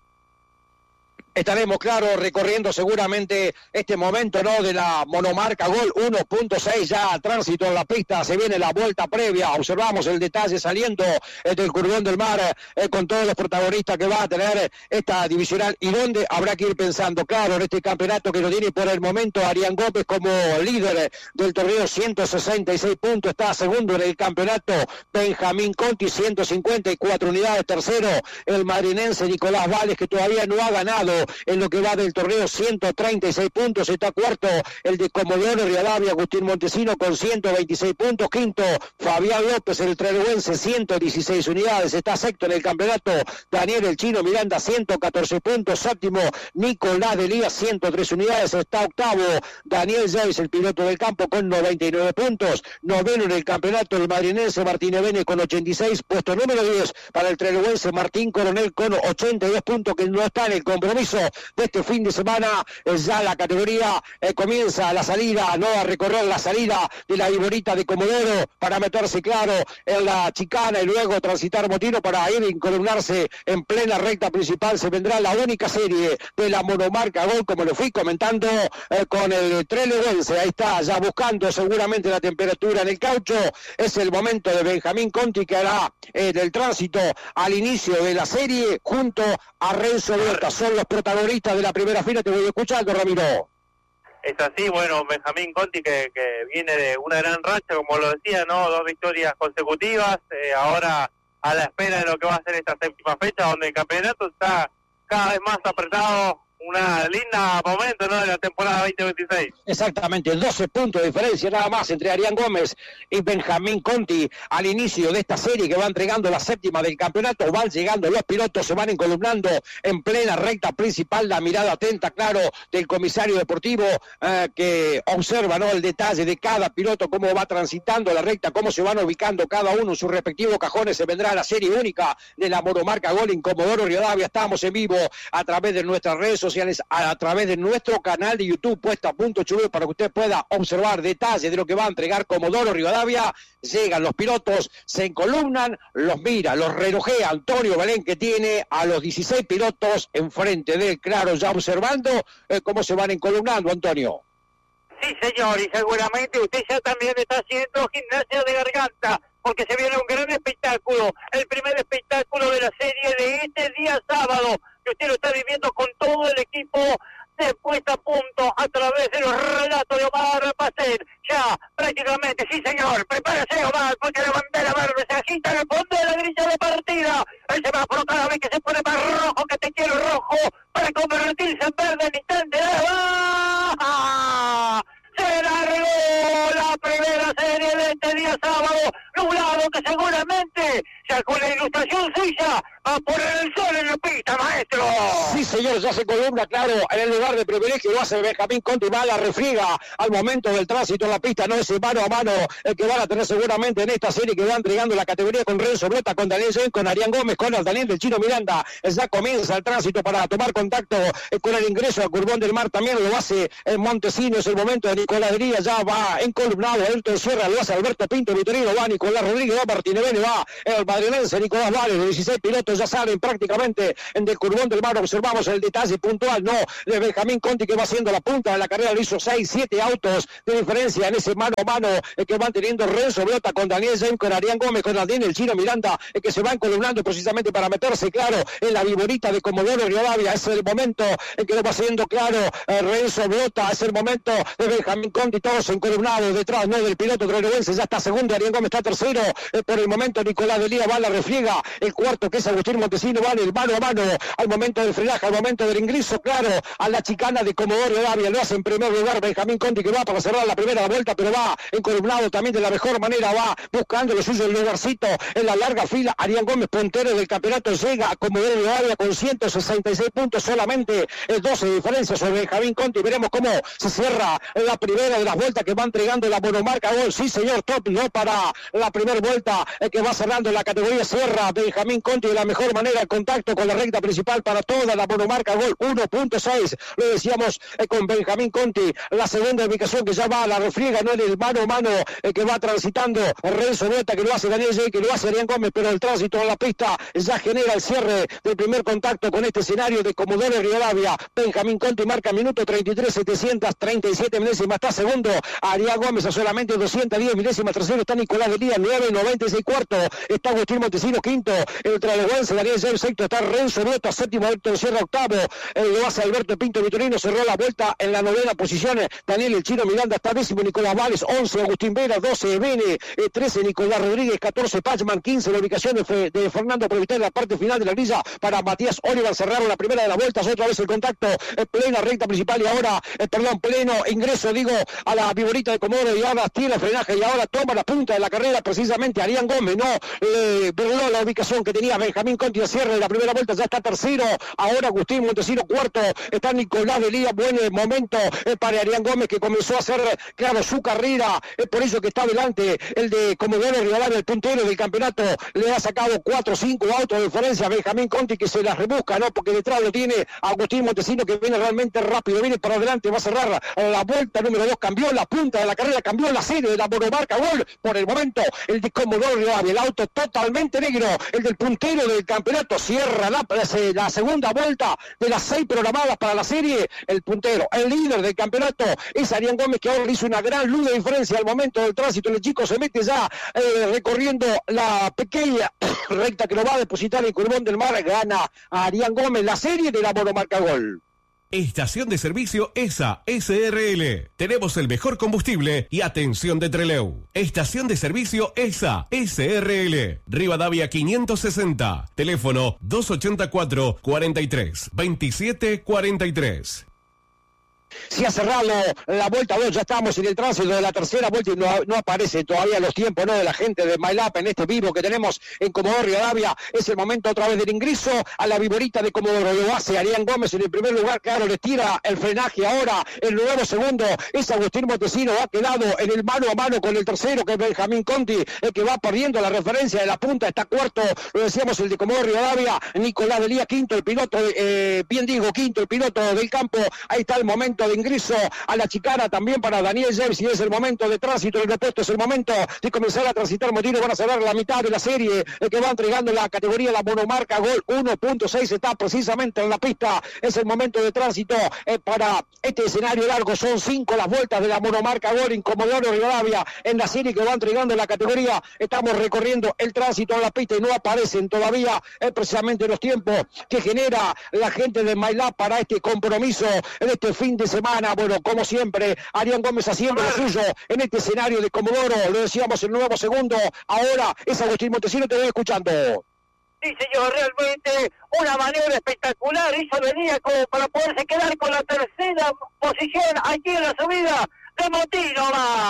Estaremos, claro, recorriendo seguramente este momento, ¿no?, de la monomarca Gol uno punto seis, ya a tránsito en la pista. Se viene la vuelta previa, observamos el detalle saliendo eh, del curvón del mar eh, con todos los protagonistas que va a tener esta divisional y donde habrá que ir pensando, claro, en este campeonato que lo tiene por el momento Arián Gómez como líder del torneo, ciento sesenta y seis puntos, está segundo en el campeonato Benjamín Conti, ciento cincuenta y cuatro unidades, tercero el madrinense Nicolás Vales, que todavía no ha ganado en lo que va del torneo, ciento treinta y seis puntos, está cuarto el de Comodoro Rivadavia, Agustín Montesino con ciento veintiséis puntos, quinto Fabián López, el treluense, ciento dieciséis unidades, está sexto en el campeonato Daniel el Chino Miranda, ciento catorce puntos, séptimo Nicolás Delías, ciento tres unidades, está octavo Daniel Javis, el piloto del campo, con noventa y nueve puntos, noveno en el campeonato el madrinense Martín Evene con ochenta y seis, puesto número diez para el treluense Martín Coronel con ochenta y dos puntos, que no está en el compromiso de este fin de semana. Ya la categoría eh, comienza la salida, no a recorrer la salida de la Viborita de Comodoro para meterse, claro, en la chicana y luego transitar Motino para ir a incolumnarse en plena recta principal. Se vendrá la única serie de la monomarca Gol, como lo fui comentando, eh, con el treluense. Ahí está, ya buscando seguramente la temperatura en el caucho. Es el momento de Benjamín Conti, que hará eh, del tránsito al inicio de la serie junto a Renzo Blota. Son los protagonistas de la primera fila. Te voy escuchando, Ramiro. Es así, bueno, Benjamín Conti que, que viene de una gran racha, como lo decía, ¿no? Dos victorias consecutivas, eh, ahora a la espera de lo que va a ser esta séptima fecha, donde el campeonato está cada vez más apretado. Una linda momento, ¿no?, de la temporada veinte veintiséis. Exactamente, doce puntos de diferencia nada más entre Arián Gómez y Benjamín Conti al inicio de esta serie que va entregando la séptima del campeonato. Van llegando los pilotos, se van encolumnando en plena recta principal. La mirada atenta, claro, del comisario deportivo eh, que observa, ¿no?, el detalle de cada piloto, cómo va transitando la recta, cómo se van ubicando cada uno en sus respectivos cajones. Se vendrá la serie única de la monomarca Gol en Comodoro Rivadavia. Estamos en vivo a través de nuestras redes sociales, a, a través de nuestro canal de YouTube, Puesta a Punto Chubut, para que usted pueda observar detalles de lo que va a entregar Comodoro Rivadavia. Llegan los pilotos, se encolumnan, los mira, los relojea Antonio Belén, que tiene a los dieciséis pilotos enfrente de él, claro, ya observando eh, cómo se van encolumnando, Antonio. Sí, señor, y seguramente usted ya también está haciendo gimnasia de garganta, porque se viene un gran espectáculo, el primer espectáculo de la serie de este día sábado, que usted lo está viviendo con todo el equipo de Puesta a Punto a través de los relatos de Omar Pacén. Ya, prácticamente, sí señor, prepárese Omar, porque la bandera verde se agita en el fondo de la grilla de partida. El semáforo cada vez que se pone más rojo, que te quiero rojo, para convertirse en verde en instante. ¡Ah! Se largó la primera serie de este día sábado, nublado que seguramente, ya con la ilustración suya, va a poner el sol en la pista, maestro. Sí, señor, ya se columna, claro, en el lugar de privilegio lo hace Benjamín Conti, va a la refriega al momento del tránsito en la pista, no es mano a mano el que van a tener seguramente en esta serie que va entregando la categoría con Renzo Blota, con Daniel Zen, con Arián Gómez, con el Daniel del Chino Miranda. Ya comienza el tránsito para tomar contacto con el ingreso al Curbón del Mar, también lo hace en Montesino, es el momento de Nicolás Dería, ya va encolumnado, Ayrton Sierra, lo hace Alberto Pinto, Vitorino, va Nicolás Rodríguez, va Martínez Bene, va el madrilense Nicolás Vales, de dieciséis pilotos ya salen prácticamente en del Curbón del Mar, observamos el detalle puntual, no, de Benjamín Conti que va haciendo la punta de la carrera, lo hizo seis, siete autos de diferencia en ese mano a mano eh, que van teniendo Renzo Blota con Daniel Zen, con Arián Gómez, con Aldín, el Chino Miranda, eh, que se van columnando precisamente para meterse, claro, en la viborita de Comodoro Rivadavia. Es el momento en que lo va haciendo, claro, eh, Renzo Blota, es el momento de Benjamín Conti, todos encolumnados detrás, no del piloto trenevense, ya está segundo, Arián Gómez está tercero, eh, por el momento Nicolás Delía va a la refriega, el cuarto que es Agustín Montesino, va en el mano a mano, al momento del frenaje, al momento del ingreso, claro, a la chicana de Comodoro Rivadavia, lo hace en primer lugar Benjamín Conti, que va para cerrar la primera vuelta, pero va encolumnado también de la mejor manera, va buscando lo suyo el lugarcito en la larga fila. Arián Gómez, puntero del campeonato, llega a Comodoro Rivadavia con ciento sesenta y seis puntos, solamente el doce de diferencia sobre Benjamín Conti. Veremos cómo se cierra la primera de las vueltas que va entregando la monomarca Gol. Sí, señor, top, no para la primera vuelta eh, que va cerrando la categoría. Cierra Benjamín Conti de la mejor manera el contacto con la recta principal para toda la monomarca Gol uno punto seis. Lo decíamos eh, con Benjamín Conti, la segunda ubicación que ya va a la refriega, no en el mano a mano eh, que va transitando Renzo Blota, que lo hace Daniel J, que lo hace Arián Gómez, pero el tránsito en la pista ya genera el cierre del primer contacto con este escenario de Comodoro Rivadavia. Benjamín Conti marca minuto treinta y tres, setecientos treinta y siete milésimas, está segundo Arián Gómez a solamente doscientos diez milésimas, tercero está Nicolás Delía, nueve noventa y seis, cuarto está Agustín Montesino, quinto el traleguense Daniel J, sexto está Renzo Blota, séptimo Héctor Sierra, octavo el lo hace Alberto Pinto Vitorino, cerró la vuelta en la novena posición Daniel el Chino Miranda, está décimo Nicolás Vales, once Agustín Vera, doce Bene, eh, trece Nicolás Rodríguez, catorce Pachman, quince la ubicación de, Fe, de Fernando Provitel en la parte final de la grilla para Matías Oliver. Cerraron la primera de las vueltas, otra vez el contacto eh, plena recta principal y ahora, eh, perdón, pleno ingreso, digo, a la viborita de Comodoro y ahora tiene el frenaje y ahora toma la punta de la carrera precisamente Arián Gómez, no eh, perdió la ubicación que tenía Benjamín Conti a cierre de la primera vuelta, ya está tercero, ahora Agustín Montesino, cuarto está Nicolás Delía, buen eh, momento eh, para Arián Gómez que comenzó a hacer, claro, su carrera, es por eso que está adelante el de Comodoro Rivadavia, el puntero del campeonato, le ha sacado cuatro o cinco autos de diferencia a Benjamín Conti que se las rebusca, ¿no? Porque detrás lo tiene Agustín Montesino que viene realmente rápido, viene para adelante, va a cerrar la vuelta número dos, cambió la punta de la carrera, cambió la serie de la monomarca Gol, por el momento el de Comodoro Rivadavia, el auto totalmente negro, el del puntero del campeonato, cierra la, la segunda vuelta de las seis programadas para la serie, el puntero, el líder del campeonato es Arián Gómez que ahora le hizo una gran luz de diferencia al momento del tránsito, el chico se mete ya eh, recorriendo la pequeña recta que lo va a depositar en Curbón del Mar, gana a Arián Gómez la serie de la monomarca Gol. Estación de servicio E S A S R L. Tenemos el mejor combustible y atención de Trelew. Estación de servicio E S A S R L. Rivadavia quinientos sesenta. Teléfono dos ochenta y cuatro, cuarenta y tres, veintisiete cuarenta y tres. Se ha cerrado la vuelta dos, ya estamos en el tránsito de la tercera vuelta y no, no aparecen todavía los tiempos, ¿no?, de la gente de MyLab en este vivo que tenemos en Comodoro Rivadavia. Es el momento otra vez del ingreso a la viborita de Comodoro. Lo hace Arián Gómez en el primer lugar, claro, le tira el frenaje ahora. El nuevo segundo es Agustín Montesino, ha quedado en el mano a mano con el tercero que es Benjamín Conti, el que va perdiendo la referencia de la punta, está cuarto, lo decíamos, el de Comodoro Rivadavia, Nicolás Delía, quinto el piloto, eh, bien digo, quinto el piloto del campo. Ahí está el momento de ingreso a la chicana también para Daniel James y es el momento de tránsito del repuesto, es el momento de comenzar a transitar motivo, van a cerrar la mitad de la serie el que va entregando la categoría la monomarca Gol uno punto seis, está precisamente en la pista, es el momento de tránsito eh, para este escenario largo, son cinco las vueltas de la monomarca Gol en Comodoro Rivadavia en la serie que va entregando la categoría. Estamos recorriendo el tránsito en la pista y no aparecen todavía eh, precisamente los tiempos que genera la gente de MyLab para este compromiso en este fin de semana. Bueno, como siempre, Arián Gómez haciendo lo suyo en este escenario de Comodoro, lo decíamos, el nuevo segundo, ahora es Agustín Montesino, te voy escuchando. Sí, señor, realmente una maniobra espectacular, hizo venía como para poderse quedar con la tercera posición aquí en la subida de Motino Mar. Sí,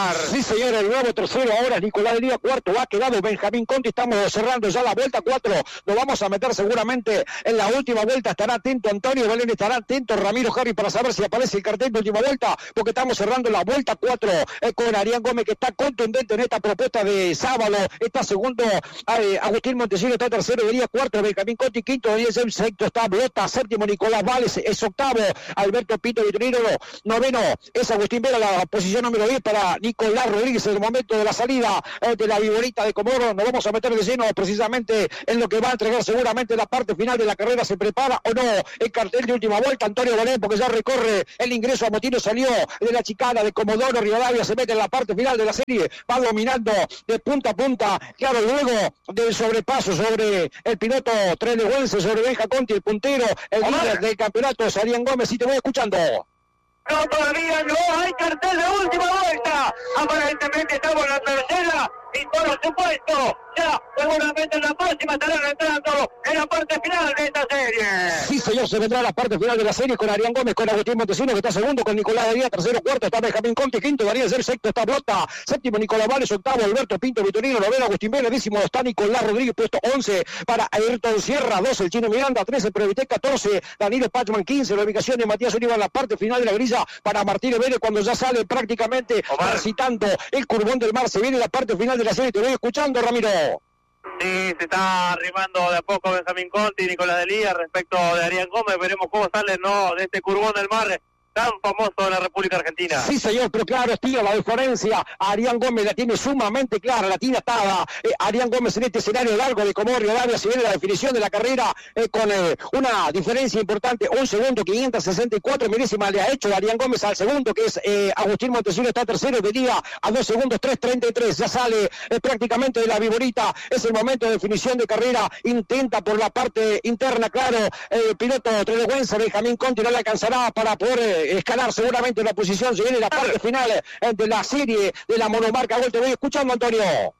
señor, el nuevo tercero ahora es Nicolás de Lía, cuarto ha quedado Benjamín Conti, estamos cerrando ya la vuelta cuatro, nos vamos a meter seguramente en la última vuelta, estará atento Antonio Belén, estará atento Ramiro Harry para saber si aparece el cartel de última vuelta, porque estamos cerrando la vuelta cuatro eh, con Arián Gómez, que está contundente en esta propuesta de sábado, está segundo eh, Agustín Montesino, está tercero de Lía, cuarto Benjamín Conti, quinto Daniel James, sexto está Blota, séptimo Nicolás Vales, es octavo Alberto Pinto Vitrinero, noveno es Agustín Vera, la posición número diez para Nicolás Rodríguez en el momento de la salida eh, de la Viborita de Comodoro. Nos vamos a meter de lleno precisamente en lo que va a entregar seguramente la parte final de la carrera. ¿Se prepara o no el cartel de última vuelta? Antonio Belén, porque ya recorre el ingreso a Motino, salió de la chicana de Comodoro Rivadavia, se mete en la parte final de la serie, va dominando de punta a punta, claro, luego del sobrepaso sobre el piloto treneguense, sobre Benja Conti, el puntero, el líder del campeonato es Arián Gómez, y te voy escuchando. No, todavía no hay cartel de última vuelta. Aparentemente estamos en la tercera y por supuesto, ya seguramente en la próxima estarán entrando en la parte final de esta serie. Sí, señor, se vendrá a la parte final de la serie con Arián Gómez, con Agustín Montesino, que está segundo, con Nicolás de Díaz, tercero, cuarto, está Benjamín Conti, quinto, Daniel Ser, sexto, está Blota, séptimo, Nicolás Vales, octavo, Alberto Pinto Vitorino, noveno, Agustín Vélez, décimo, está Nicolás Rodríguez, puesto once para Ayrton Sierra, doce, el Chino Miranda, trece, Previté, catorce, Danilo Pachman, quince, la ubicación de Matías Oliva en la parte final de la grilla para Martínez Vélez, cuando ya sale prácticamente transitando el Curvón del Mar, se viene la parte final de la serie, te voy escuchando, Ramiro. Sí, se está arrimando de a poco Benjamín Conti y Nicolás de Lía respecto de Arián Gómez. Veremos cómo sale, ¿no?, de este Curvón del Mar tan famoso de la República Argentina. Sí, señor, pero claro, tío, la diferencia, Arián Gómez la tiene sumamente clara, la tiene atada. Eh, Arián Gómez en este escenario largo de Comodoro Rivadavia, si viene la definición de la carrera eh, con eh, una diferencia importante, un segundo, quinientos sesenta y cuatro milésimas le ha hecho Arián Gómez al segundo, que es eh, Agustín Montesino, está tercero de Día a dos segundos, tres treinta y tres, ya sale eh, prácticamente de la Viborita, es el momento de definición de carrera, intenta por la parte interna, claro, el eh, piloto treneguense Benjamín Conti no le alcanzará para poder eh, escalar seguramente la posición, se viene la parte final eh, de la serie de la monomarca Gol. Te voy escuchando, Antonio.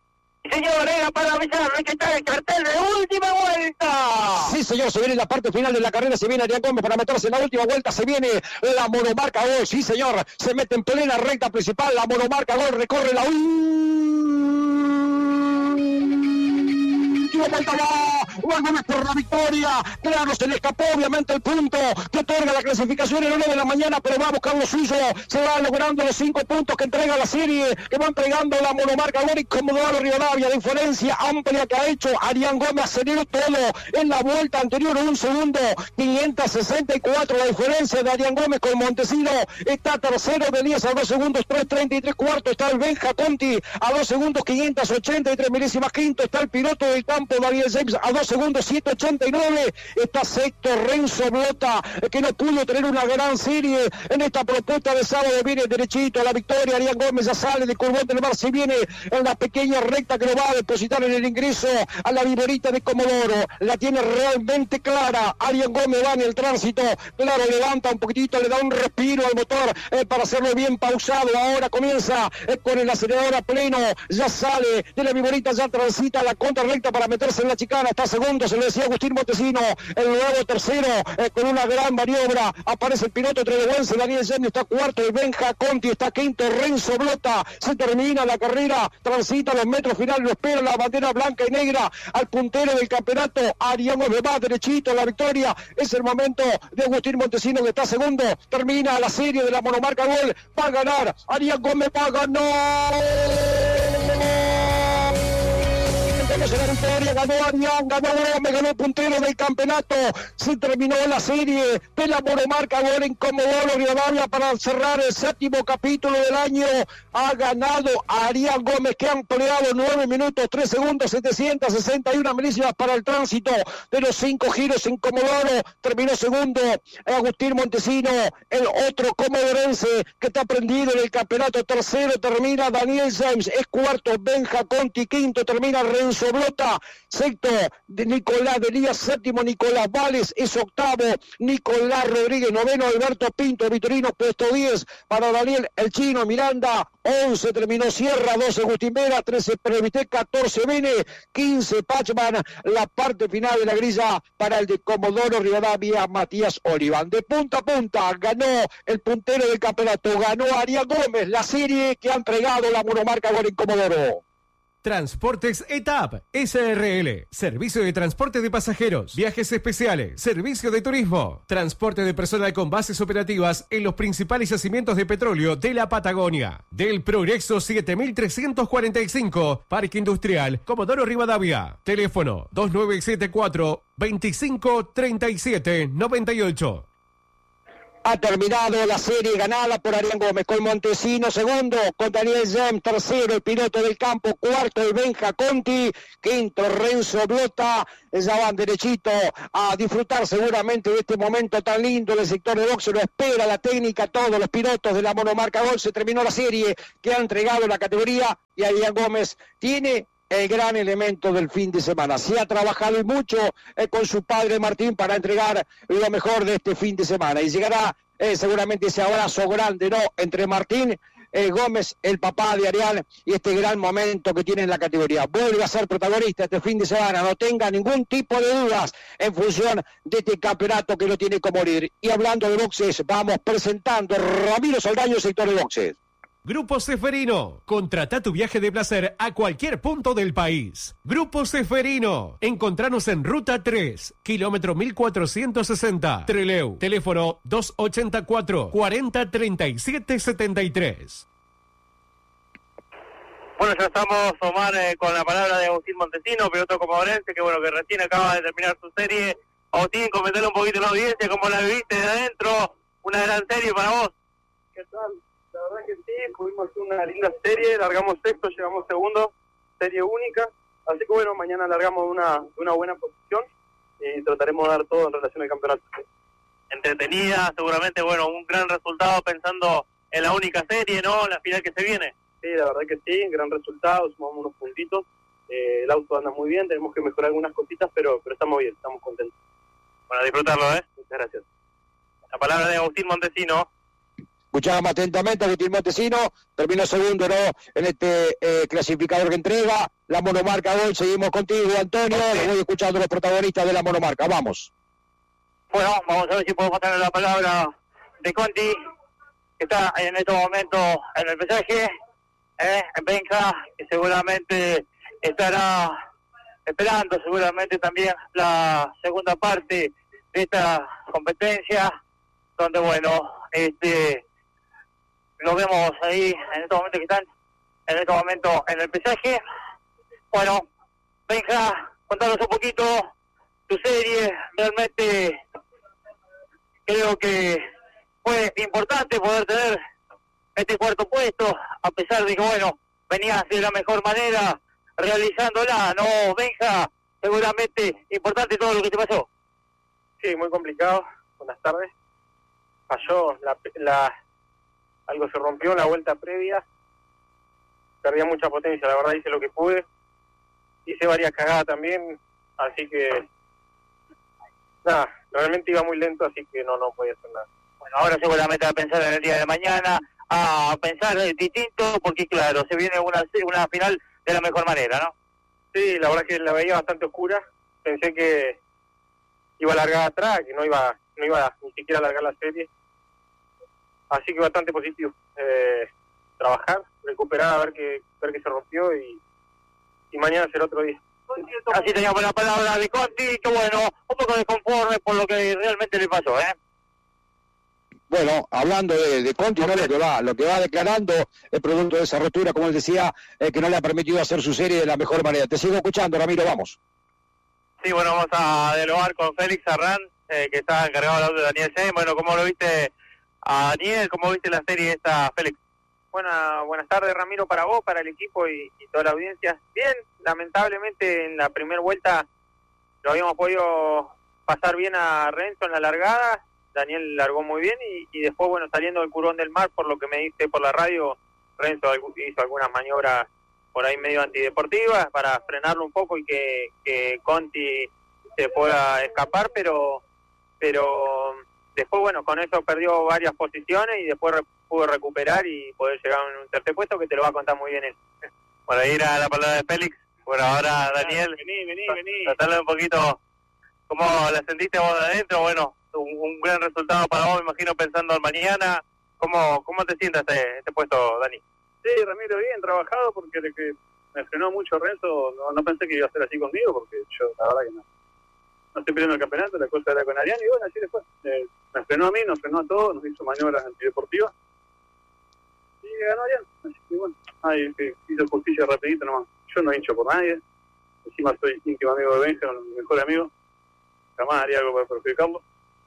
Señor, era para avisarle que está el cartel de última vuelta. Sí, señor, se viene la parte final de la carrera, se viene Arián Gómez para meterse en la última vuelta, se viene la monomarca Gol, sí, señor, se mete en plena recta principal, la monomarca Gol recorre la vuelta, va Gómez por la victoria, claro, se le escapó obviamente el punto que otorga la clasificación en el uno de la mañana, pero va a buscar lo suyo, se va logrando los cinco puntos que entrega la serie, que va entregando la monomarca Gol y Comodoro Rivadavia, diferencia amplia que ha hecho Arián Gómez, aceleró todo en la vuelta anterior, un segundo, quinientos sesenta y cuatro, la diferencia de Arián Gómez con Montesino, está tercero de diez a dos segundos, tres treinta y tres, cuarto está el Benja Conti a dos segundos, quinientos ochenta y tres milésimas, quinto está el piloto del campo Daniel James a dos segundos, siete ochenta y nueve, está sexto Renzo Blota, que no pudo tener una gran serie en esta propuesta de sábado, viene derechito a la victoria, Arián Gómez ya sale de Curvón del Mar, se viene en la pequeña recta que lo va a depositar en el ingreso a la Viborita de Comodoro, la tiene realmente clara, Arián Gómez va en el tránsito, claro, levanta un poquitito, le da un respiro al motor eh, para hacerlo bien pausado, ahora comienza eh, con el acelerador a pleno, ya sale de la Viborita, ya transita la contrarrecta para meterse en la chicana, está segundo, se lo decía Agustín Montesino, el nuevo tercero, eh, con una gran maniobra, aparece el piloto treneguense, Daniel James está cuarto, el Benja Conti está quinto, Renzo Blota, se termina la carrera, transita los metros finales, lo espera la bandera blanca y negra, al puntero del campeonato, Arián Gómez va derechito, la victoria, es el momento de Agustín Montesino que está segundo, termina la serie de la monomarca Gol, va a ganar, Arián Gómez va a ganar. La victoria, ganó Arián, ganó Gómez, ganó el puntero del campeonato, se terminó la serie de la monomarca Gol en Comodoro Rivadavia para cerrar el séptimo capítulo del año, ha ganado Arián Gómez, que ha empleado nueve minutos, tres segundos, setecientos sesenta y una milésimas para el tránsito de los cinco giros en Comodoro, terminó segundo Agustín Montesino, el otro comodorense que está prendido en el campeonato, tercero termina Daniel James, es cuarto Benja Conti, quinto termina Renzo Blota, sexto de Nicolás Delías, séptimo Nicolás Vales, es octavo Nicolás Rodríguez, noveno Alberto Pinto, Vitorino, puesto diez para Daniel El Chino Miranda, once terminó Sierra, doce Agustín Vera, trece Previté, catorce Bene, quince Pachman, la parte final de la grilla para el de Comodoro Rivadavia, Matías Oliván. De punta a punta ganó el puntero del campeonato, ganó Ariel Gómez, la serie que ha entregado la monomarca Gol en Comodoro. Transportes E T A P S R L, servicio de transporte de pasajeros, viajes especiales, servicio de turismo, transporte de personal con bases operativas en los principales yacimientos de petróleo de la Patagonia. Del Progreso siete mil trescientos cuarenta y cinco, Parque Industrial Comodoro Rivadavia. Teléfono dos nueve siete cuatro, veinticinco, treinta y siete, noventa y ocho. Ha terminado la serie ganada por Arián Gómez con Montesino, segundo con Daniel Gem, tercero el piloto del campo, cuarto el Benja Conti, quinto Renzo Blota. Ya van derechito a disfrutar seguramente de este momento tan lindo del sector de boxe. Lo espera la técnica, todos los pilotos de la monomarca Gol. Se terminó la serie que ha entregado la categoría y Arián Gómez tiene el gran elemento del fin de semana. Se ha trabajado mucho eh, con su padre Martín para entregar lo mejor de este fin de semana y llegará eh, seguramente ese abrazo grande, ¿no?, entre Martín eh, Gómez, el papá de Arián, y este gran momento que tiene en la categoría. Vuelve a ser protagonista este fin de semana, no tenga ningún tipo de dudas en función de este campeonato que lo tiene como líder. Y hablando de boxes, vamos presentando Ramiro Saldaño, sector de boxes. Grupo Seferino, contrata tu viaje de placer a cualquier punto del país. Grupo Seferino, encontranos en Ruta tres, kilómetro mil cuatrocientos sesenta, Trelew. Teléfono dos ochenta y cuatro, cuarenta, treinta y siete, setenta y tres. Bueno, ya estamos, Omar, eh, con la palabra de Agustín Montesino, piloto comodorense, que bueno, que recién acaba de terminar su serie. Agustín, comentarle un poquito a la audiencia, cómo la viviste de adentro, una gran serie para vos. ¿Qué tal? La verdad que sí, pudimos hacer una linda serie, largamos sexto, llegamos segundo, serie única, así que bueno, mañana largamos una, una buena posición y trataremos de dar todo en relación al campeonato. Entretenida, seguramente, bueno, un gran resultado pensando en la única serie, ¿no?, la final que se viene. Sí, la verdad que sí, gran resultado, sumamos unos puntitos, eh, el auto anda muy bien, tenemos que mejorar algunas cositas, pero, pero estamos bien, estamos contentos. Bueno, disfrutarlo, ¿eh? Muchas gracias. La palabra de Agustín Montesino. Escuchamos atentamente a Agustín Montesino, terminó segundo, ¿no?, en este eh, clasificador que entrega la monomarca Gol. Seguimos contigo, Antonio, okay. Voy escuchando a los protagonistas de la monomarca, vamos. Bueno, vamos a ver si podemos tener la palabra de Conti, que está en estos momentos en el pesaje, eh, Benja, que seguramente estará esperando seguramente también la segunda parte de esta competencia, donde bueno, este lo vemos ahí en estos momentos que están en estos momentos en el pesaje. Bueno, Benja, contanos un poquito tu serie. Realmente creo que fue importante poder tener este cuarto puesto, a pesar de que bueno, venías de la mejor manera realizándola, ¿no, Benja? Seguramente importante todo lo que te pasó. Sí, muy complicado. Buenas tardes. Falló la, la algo se rompió en la vuelta previa, perdía mucha potencia, la verdad hice lo que pude, hice varias cagadas también, así que nada, realmente iba muy lento, así que no no podía hacer nada. Bueno, ahora seguramente a pensar en el día de mañana, a pensar distinto, porque claro, se viene una una final de la mejor manera, ¿no? Sí, la verdad que la veía bastante oscura, pensé que iba a largar atrás, que no iba no iba ni siquiera a largar la serie. Así que bastante positivo. Eh, trabajar, recuperar, a ver qué ver qué se rompió y, y mañana será otro día. Así teníamos la palabra de Conti, que bueno, un poco desconforme por lo que realmente le pasó, ¿eh? Bueno, hablando de, de Conti, no, lo que va, lo que va declarando el producto de esa rotura, como él decía, eh, que no le ha permitido hacer su serie de la mejor manera. Te sigo escuchando, Ramiro, vamos. Sí, bueno, vamos a dialogar con Félix Arrán, eh, que está encargado del auto de Daniel C. Bueno, ¿cómo lo viste a Daniel? ¿Cómo viste la serie esta, Félix? Buena, buenas tardes, Ramiro, para vos, para el equipo y, y toda la audiencia. Bien, lamentablemente en la primera vuelta lo habíamos podido pasar bien a Renzo en la largada. Daniel largó muy bien y, y después, bueno, saliendo del Curón del Mar, por lo que me diste por la radio, Renzo hizo algunas maniobras por ahí medio antideportivas para frenarlo un poco y que, que Conti se pueda escapar, pero pero después, bueno, con eso perdió varias posiciones y después re, pudo recuperar y poder llegar a un tercer puesto, que te lo va a contar muy bien él. Bueno, ahí era la palabra de Félix. Bueno, ahora Daniel, vení, vení, vení. tratarle un poquito cómo la sentiste vos de adentro. Bueno, un, un gran resultado para vos, me imagino, pensando en mañana. ¿Cómo, cómo te sientes este, este puesto, Dani? Sí, Ramiro, bien trabajado, porque de que me frenó mucho Renzo, no, no pensé que iba a ser así conmigo, porque yo, la verdad que no, no estoy pidiendo el campeonato, la cosa era con Arián, y bueno, así después. Eh, me frenó a mí, nos frenó a todos, nos hizo maniobras antideportivas, y ganó Arián, así que bueno, ahí que hizo justicia rapidito nomás. Yo no hincho por nadie, encima soy íntimo amigo de Benja, mi mejor amigo, jamás haría algo para perjudicarlo.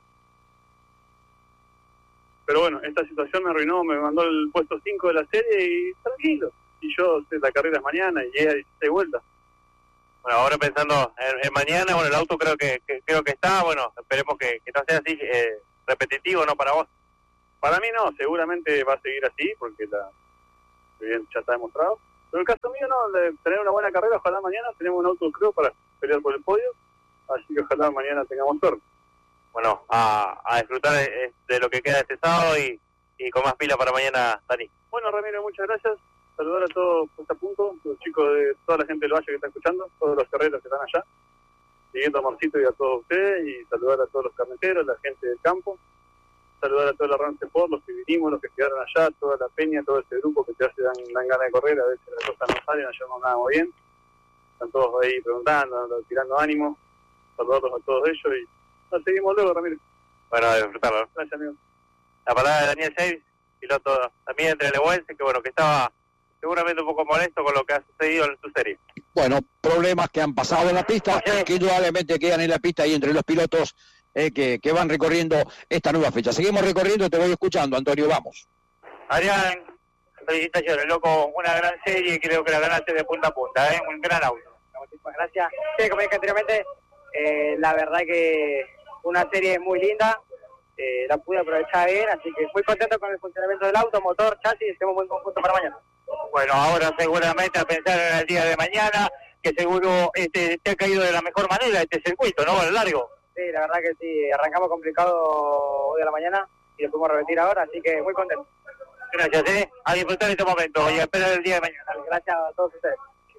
Pero bueno, esta situación me arruinó, me mandó el puesto cinco de la serie y tranquilo. Y yo sé, la carrera es mañana y llega a dieciséis vueltas. Bueno, ahora pensando en, en mañana, bueno, el auto creo que, que creo que está, bueno, esperemos que, que no sea así eh, repetitivo, ¿no? Para vos. Para mí no, seguramente va a seguir así, porque la bien, ya está demostrado. Pero en el caso mío no, de tener una buena carrera, ojalá mañana tenemos un auto creo para pelear por el podio, así que ojalá mañana tengamos suerte. Bueno, a, a disfrutar de, de lo que queda este sábado y, y con más pila para mañana, Dani. Bueno, Ramiro, muchas gracias. Saludar a todos hasta punto, los chicos de toda la gente del Valle que está escuchando, todos los carreros que están allá, siguiendo a Marcito y a todos ustedes, y saludar a todos los carneteros, la gente del campo, saludar a toda la Rance Sport, los que vinimos, los que quedaron allá, toda la peña, todo ese grupo que te hace dan, dan ganas de correr, a veces las cosas no salen, ayer no nada muy bien, están todos ahí preguntando, tirando ánimo, saludarlos a todos ellos y nos seguimos luego, Ramiro. Bueno, a disfrutarlo. Gracias, amigo. La palabra de Daniel Seis, piloto también entre Lehuense, que bueno, que estaba seguramente un poco molesto con lo que ha sucedido en su serie. Bueno, problemas que han pasado en la pista, que indudablemente quedan en la pista y entre los pilotos eh, que, que van recorriendo esta nueva fecha. Seguimos recorriendo, te voy escuchando, Antonio, vamos. Adrián, felicitaciones, loco, una gran serie, creo que la ganaste de punta a punta, ¿eh? Un gran auto. Muchísimas gracias. Sí, como dije anteriormente, eh, la verdad que una serie muy linda, eh, la pude aprovechar bien, así que muy contento con el funcionamiento del auto, motor, chasis, tenemos un buen conjunto para mañana. Bueno, ahora seguramente a pensar en el día de mañana, que seguro este te ha caído de la mejor manera este circuito, ¿no? A lo largo. Sí, la verdad que sí, arrancamos complicado hoy a la mañana y lo pudimos repetir ahora, así que muy contento. Gracias, ¿eh? A disfrutar este momento y a esperar el día de mañana. Gracias a todos ustedes.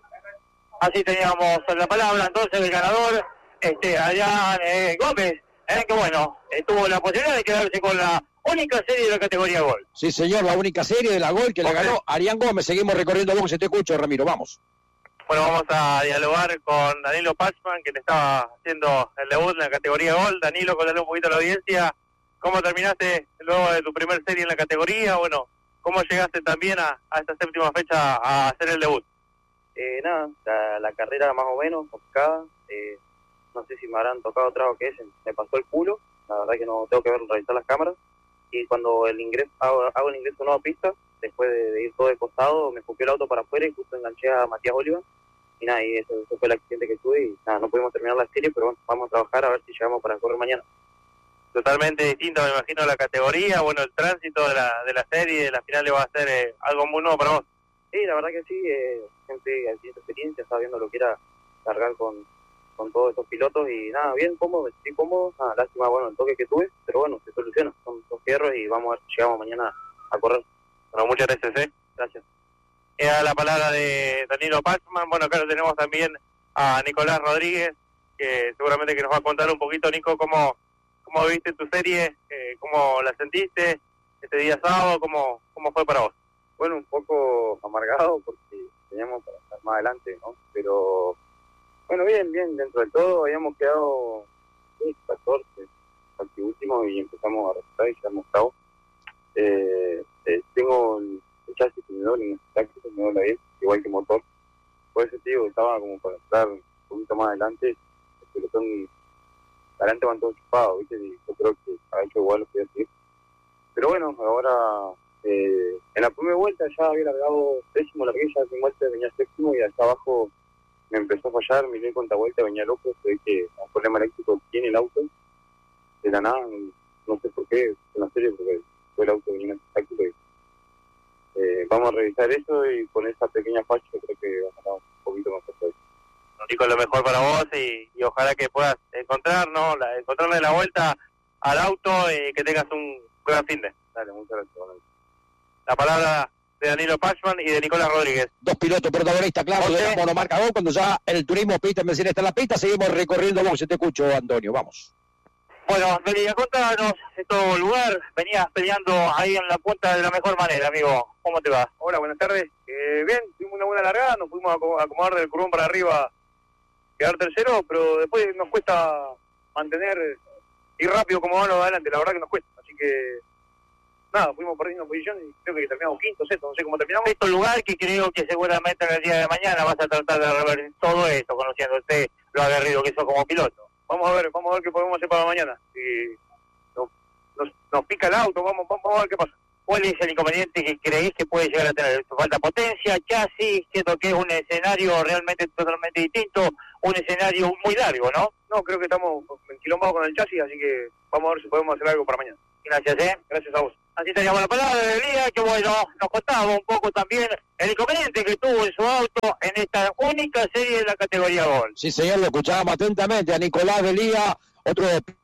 Así teníamos la palabra entonces del ganador, este Adrián eh, Gómez, eh, que bueno, eh, tuvo la posibilidad de quedarse con la única serie de la categoría Gol. Sí, señor, la única serie de la Gol que okay. la ganó Arián Gómez. Seguimos recorriendo boxes, te escucho, Ramiro, vamos. Bueno, vamos a dialogar con Danilo Pachman, que te estaba haciendo el debut en la categoría Gol. Danilo, contale un poquito a la audiencia, ¿cómo terminaste luego de tu primer serie en la categoría? Bueno, ¿cómo llegaste también a, a esta séptima fecha a hacer el debut? Eh, nada, la, la carrera más o menos, complicada. Eh, no sé si me habrán tocado otra o qué es, me pasó el culo. La verdad que no tengo que ver, revisar las cámaras. Y cuando el ingreso hago, hago el ingreso a una nueva pista, después de, de ir todo de costado, me escupió el auto para afuera y justo enganché a Matías Oliva. Y nada, y eso, eso fue el accidente que tuve y nada, no pudimos terminar la serie, pero bueno, vamos a trabajar a ver si llegamos para correr mañana. Totalmente distinto, me imagino, la categoría, bueno, el tránsito de la, de la serie, de la final va a ser eh, algo muy nuevo para vos. Sí, la verdad que sí, eh, siempre hay esta experiencia, sabiendo lo que era cargar con, con todos estos pilotos y nada, bien cómodo, estoy cómodo, nada, lástima, bueno, el toque que tuve, pero bueno, se soluciona, son dos fierros y vamos a ver si llegamos mañana a correr. Bueno, muchas gracias, ¿eh? Gracias. Era la palabra de Danilo Pachman. Bueno, acá tenemos también a Nicolás Rodríguez, que seguramente que nos va a contar un poquito, Nico, cómo, cómo viste tu serie, eh, cómo la sentiste este día sábado, cómo, cómo fue para vos. Bueno, un poco amargado porque teníamos para estar más adelante, ¿no? Pero, bueno, bien, bien, dentro de todo habíamos quedado sí, catorce, último y empezamos a resultar y quedamos octavos. Eh, eh, tengo el chasis que me dobla en el táctico, me dobla bien, igual que motor. Por ese tío estaba como para estar un poquito más adelante, el pelotón adelante van todos chupados, ¿viste? Y yo creo que ha hecho igual lo que decir. Pero bueno, ahora eh, en la primera vuelta ya había largado décimo, largué ya en vuelta venía séptimo y hasta abajo me empezó a fallar, miré cuánta vuelta, venía loco, se ve que un problema eléctrico tiene el auto, de la nada, no, no sé por qué, en la serie, porque fue el auto venía en táctico y Eh, vamos a revisar eso y con esa pequeña falla creo que Nico, lo mejor para vos y, y ojalá que puedas encontrar, ¿no? La, encontrarle la vuelta al auto y que tengas un gran fin de. Dale, muchas gracias. La palabra de Danilo Pachman y de Nicolás Rodríguez. Dos pilotos protagonistas, claro, José. de la monomarcador, cuando ya el turismo pista en está en la pista, seguimos recorriendo boxes. Te escucho, Antonio, vamos. Bueno, Delia, contanos de todo lugar. Venías peleando ahí en la punta de la mejor manera, amigo. ¿Cómo te va? Hola, buenas tardes. Eh, bien, tuvimos una buena largada, nos pudimos aco- acomodar del curvón para arriba, quedar tercero, pero después nos cuesta mantener y rápido como van los de adelante, la verdad que nos cuesta. Así que, nada, fuimos perdiendo posición y creo que terminamos quinto, sexto, no sé cómo terminamos. Esto lugar que creo que seguramente en el día de mañana vas a tratar de revertir todo esto, conociéndote lo aguerrido que sos como piloto. Vamos a ver, vamos a ver qué podemos hacer para mañana. Si nos, nos, nos pica el auto, vamos, vamos a ver qué pasa. ¿Cuál es el inconveniente que creéis que puede llegar a tener? Falta potencia, chasis, siento que es un escenario realmente totalmente distinto, un escenario muy largo, ¿no? No, creo que estamos enquilombados con el chasis, así que vamos a ver si podemos hacer algo para mañana. Gracias, ¿eh? Gracias a vos. Así teníamos la palabra de día, que bueno, nos contaba un poco también el inconveniente que tuvo en su auto en esta única serie de la categoría Gol. Sí, señor, lo escuchábamos atentamente a Nicolás Delía, otro